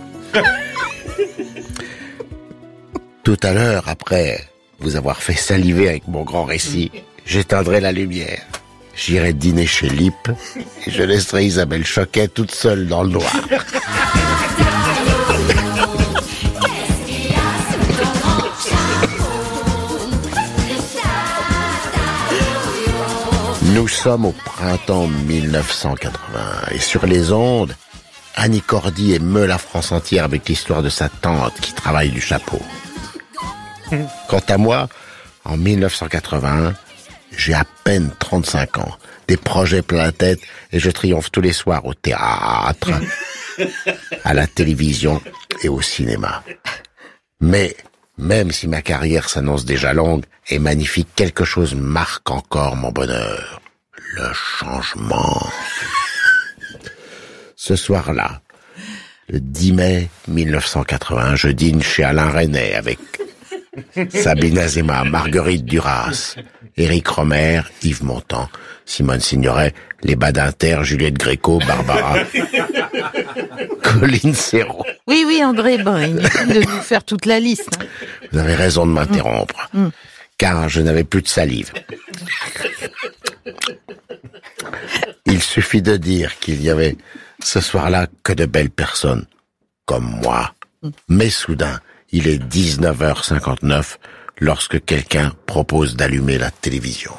Tout à l'heure, après vous avoir fait saliver avec mon grand récit, j'éteindrai la lumière. J'irai dîner chez Lip et je laisserai Isabelle Choquet toute seule dans le noir. Nous sommes au printemps 1980 et sur les ondes, Annie Cordy émeut la France entière avec l'histoire de sa tante qui travaille du chapeau. Quant à moi, en 1981, j'ai à peine 35 ans, des projets plein la tête et je triomphe tous les soirs au théâtre, à la télévision et au cinéma. Mais, même si ma carrière s'annonce déjà longue et magnifique, quelque chose marque encore mon bonheur. Le changement. Ce soir-là, le 10 mai 1981, je dîne chez Alain Resnais avec Sabine Azéma, Marguerite Duras, Éric Rohmer, Yves Montand, Simone Signoret, les Badinter, Juliette Gréco, Barbara, Colline Serrault. Oui, André, inutile de nous faire toute la liste. Hein. Vous avez raison de m'interrompre, car je n'avais plus de salive. Il suffit de dire qu'il y avait ce soir-là que de belles personnes, comme moi. Mais soudain, il est 19h59 lorsque quelqu'un propose d'allumer la télévision.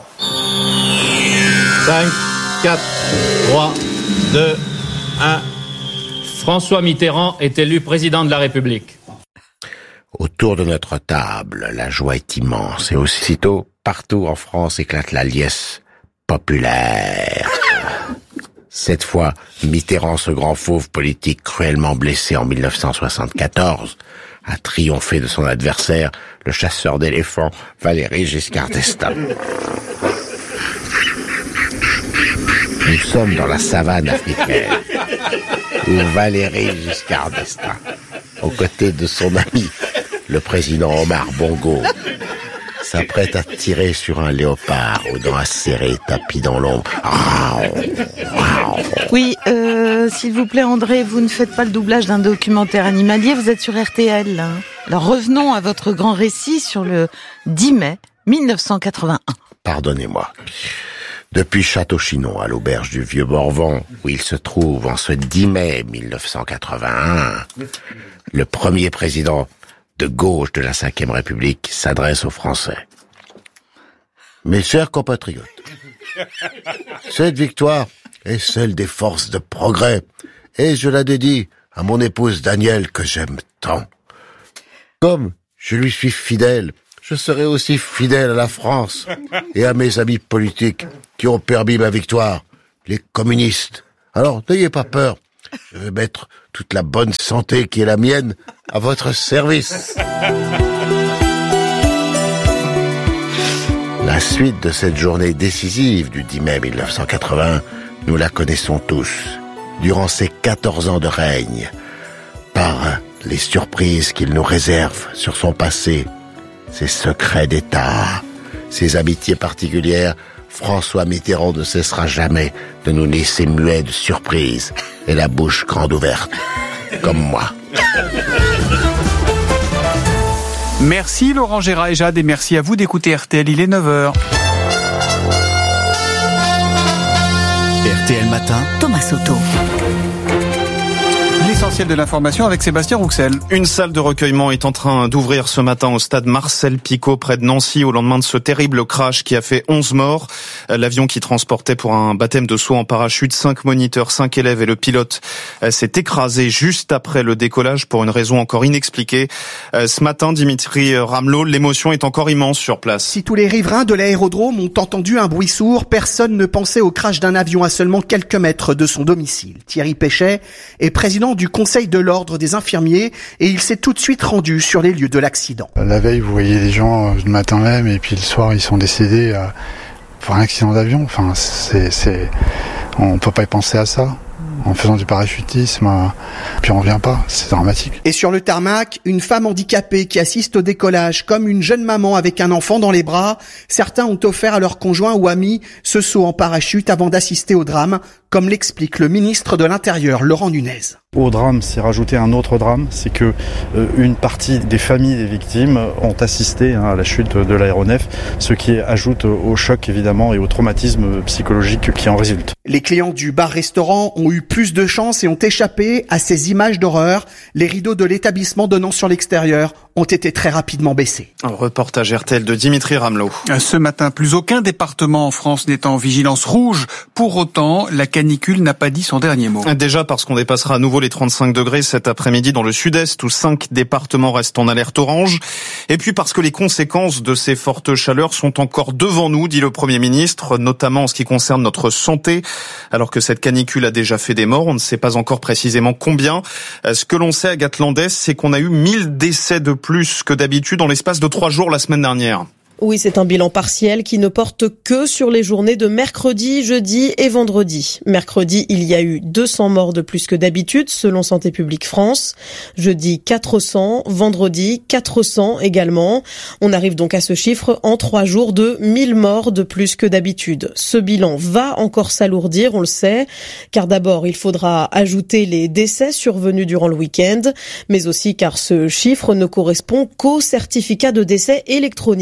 5, 4, 3, 2, 1. François Mitterrand est élu président de la République. Au Autour de notre table, la joie est immense et aussitôt, partout en France éclate la liesse populaire. Cette fois, Mitterrand, ce grand fauve politique cruellement blessé en 1974, a triomphé de son adversaire, le chasseur d'éléphants Valéry Giscard d'Estaing. Nous sommes dans la savane africaine, où Valéry Giscard d'Estaing, aux côtés de son ami, le président Omar Bongo, s'apprête à tirer sur un léopard aux dents acérées, tapis dans l'ombre. Oui, s'il vous plaît André, vous ne faites pas le doublage d'un documentaire animalier, vous êtes sur RTL. Là. Alors revenons à votre grand récit sur le 10 mai 1981. Pardonnez-moi. Depuis Château-Chinon, à l'auberge du Vieux-Morvan, où il se trouve en ce 10 mai 1981, le premier président de gauche de la Ve République s'adresse aux Français. Mes chers compatriotes, cette victoire est celle des forces de progrès, et je la dédie à mon épouse Danielle que j'aime tant. Comme je lui suis fidèle, je serai aussi fidèle à la France et à mes amis politiques qui ont permis ma victoire, les communistes. Alors, n'ayez pas peur, je vais mettre toute la bonne santé qui est la mienne à votre service. La suite de cette journée décisive du 10 mai 1980, nous la connaissons tous. Durant ces 14 ans de règne, par les surprises qu'il nous réserve sur son passé, ses secrets d'État, ses amitiés particulières, François Mitterrand ne cessera jamais de nous laisser muets de surprise et la bouche grande ouverte, comme moi. Merci Laurent Gérard et Jade et merci à vous d'écouter RTL, il est 9h. RTL Matin, Thomas Soto. L'essentiel de l'information avec Sébastien Rouxel. Une salle de recueillement est en train d'ouvrir ce matin au stade Marcel-Picot près de Nancy au lendemain de ce terrible crash qui a fait 11 morts. L'avion qui transportait pour un baptême de saut en parachute 5 moniteurs, 5 élèves et le pilote s'est écrasé juste après le décollage pour une raison encore inexpliquée. Ce matin, Dimitri Ramelot, l'émotion est encore immense sur place. Si tous les riverains de l'aérodrome ont entendu un bruit sourd, personne ne pensait au crash d'un avion à seulement quelques mètres de son domicile. Thierry Péchet est président du Conseil de l'Ordre des infirmiers et il s'est tout de suite rendu sur les lieux de l'accident. La veille, vous voyez les gens le matin même et puis le soir, ils sont décédés pour un accident d'avion. Enfin, on peut pas y penser à ça. En faisant du parachutisme, puis on revient pas, c'est dramatique. Et sur le tarmac, une femme handicapée qui assiste au décollage, comme une jeune maman avec un enfant dans les bras. Certains ont offert à leur conjoint ou amis ce saut en parachute avant d'assister au drame, comme l'explique le ministre de l'Intérieur, Laurent Nunez. Au drame, c'est rajouter un autre drame, c'est que une partie des familles des victimes ont assisté à la chute de l'aéronef, ce qui ajoute au choc évidemment et au traumatisme psychologique qui en résulte. Les clients du bar-restaurant ont eu plus de chance et ont échappé à ces images d'horreur. Les rideaux de l'établissement donnant sur l'extérieur ont été très rapidement baissés. Un reportage RTL de Dimitri Ramelot. Ce matin, plus aucun département en France n'est en vigilance rouge. Pour autant, la canicule n'a pas dit son dernier mot. Déjà parce qu'on dépassera à nouveau les 35 degrés cet après-midi dans le sud-est où 5 départements restent en alerte orange. Et puis parce que les conséquences de ces fortes chaleurs sont encore devant nous, dit le Premier ministre, notamment en ce qui concerne notre santé. Alors que cette canicule a déjà fait des morts, on ne sait pas encore précisément combien. Ce que l'on sait, Agathe Landès, c'est qu'on a eu 1000 décès de plus que d'habitude en l'espace de 3 jours la semaine dernière. Oui, c'est un bilan partiel qui ne porte que sur les journées de mercredi, jeudi et vendredi. Mercredi, il y a eu 200 morts de plus que d'habitude, selon Santé publique France. Jeudi, 400. Vendredi, 400 également. On arrive donc à ce chiffre en 3 jours de 1000 morts de plus que d'habitude. Ce bilan va encore s'alourdir, on le sait, car d'abord, il faudra ajouter les décès survenus durant le week-end, mais aussi car ce chiffre ne correspond qu'au certificat de décès électronique.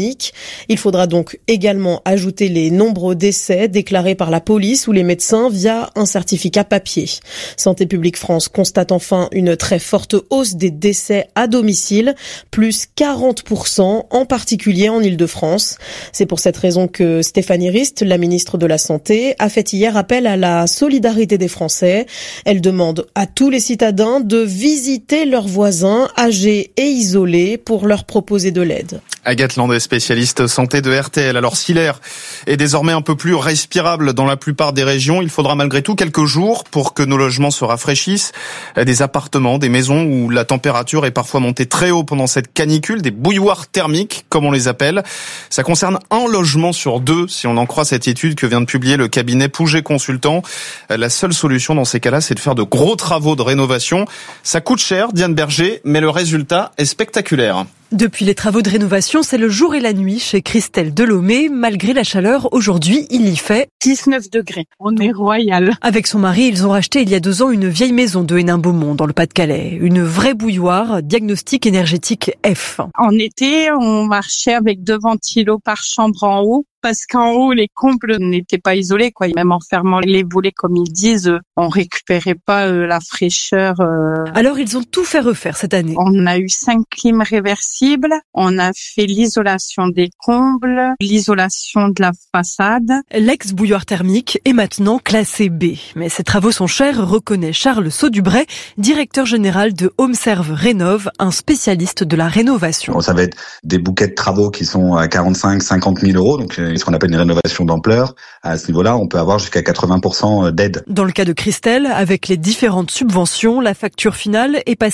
Il faudra donc également ajouter les nombreux décès déclarés par la police ou les médecins via un certificat papier. Santé publique France constate enfin une très forte hausse des décès à domicile, plus 40%, en particulier en Île-de-France. C'est pour cette raison que Stéphanie Rist, la ministre de la Santé, a fait hier appel à la solidarité des Français. Elle demande à tous les citadins de visiter leurs voisins âgés et isolés pour leur proposer de l'aide. Agathe Landais, spécialiste santé de RTL. Alors si l'air est désormais un peu plus respirable dans la plupart des régions, il faudra malgré tout quelques jours pour que nos logements se rafraîchissent. Des appartements, des maisons où la température est parfois montée très haut pendant cette canicule, des bouilloires thermiques comme on les appelle. Ça concerne un logement sur deux si on en croit cette étude que vient de publier le cabinet Pouget Consultant. La seule solution dans ces cas-là, c'est de faire de gros travaux de rénovation. Ça coûte cher, Diane Berger, mais le résultat est spectaculaire. Depuis les travaux de rénovation, c'est le jour et la nuit chez Christelle Delomé. Malgré la chaleur, aujourd'hui, il y fait 19 degrés. On est royal. Avec son mari, ils ont racheté il y a 2 ans une vieille maison de Hénin-Beaumont, dans le Pas-de-Calais. Une vraie bouilloire, diagnostic énergétique F. En été, on marchait avec 2 ventilos par chambre en haut. Parce qu'en haut, les combles n'étaient pas isolés, quoi. Même en fermant les volets, comme ils disent, on récupérait pas la fraîcheur. Alors, ils ont tout fait refaire cette année. On a eu 5 clims réversibles. On a fait l'isolation des combles, l'isolation de la façade. L'ex-bouilloire thermique est maintenant classée B. Mais ces travaux sont chers, reconnaît Charles Saudubray, directeur général de HomeServe Rénov', un spécialiste de la rénovation. Ça va être des bouquets de travaux qui sont à 45-50 000 euros, donc ce qu'on appelle une rénovation d'ampleur. À ce niveau-là, on peut avoir jusqu'à 80% d'aide. Dans le cas de Christelle, avec les différentes subventions, la facture finale est passée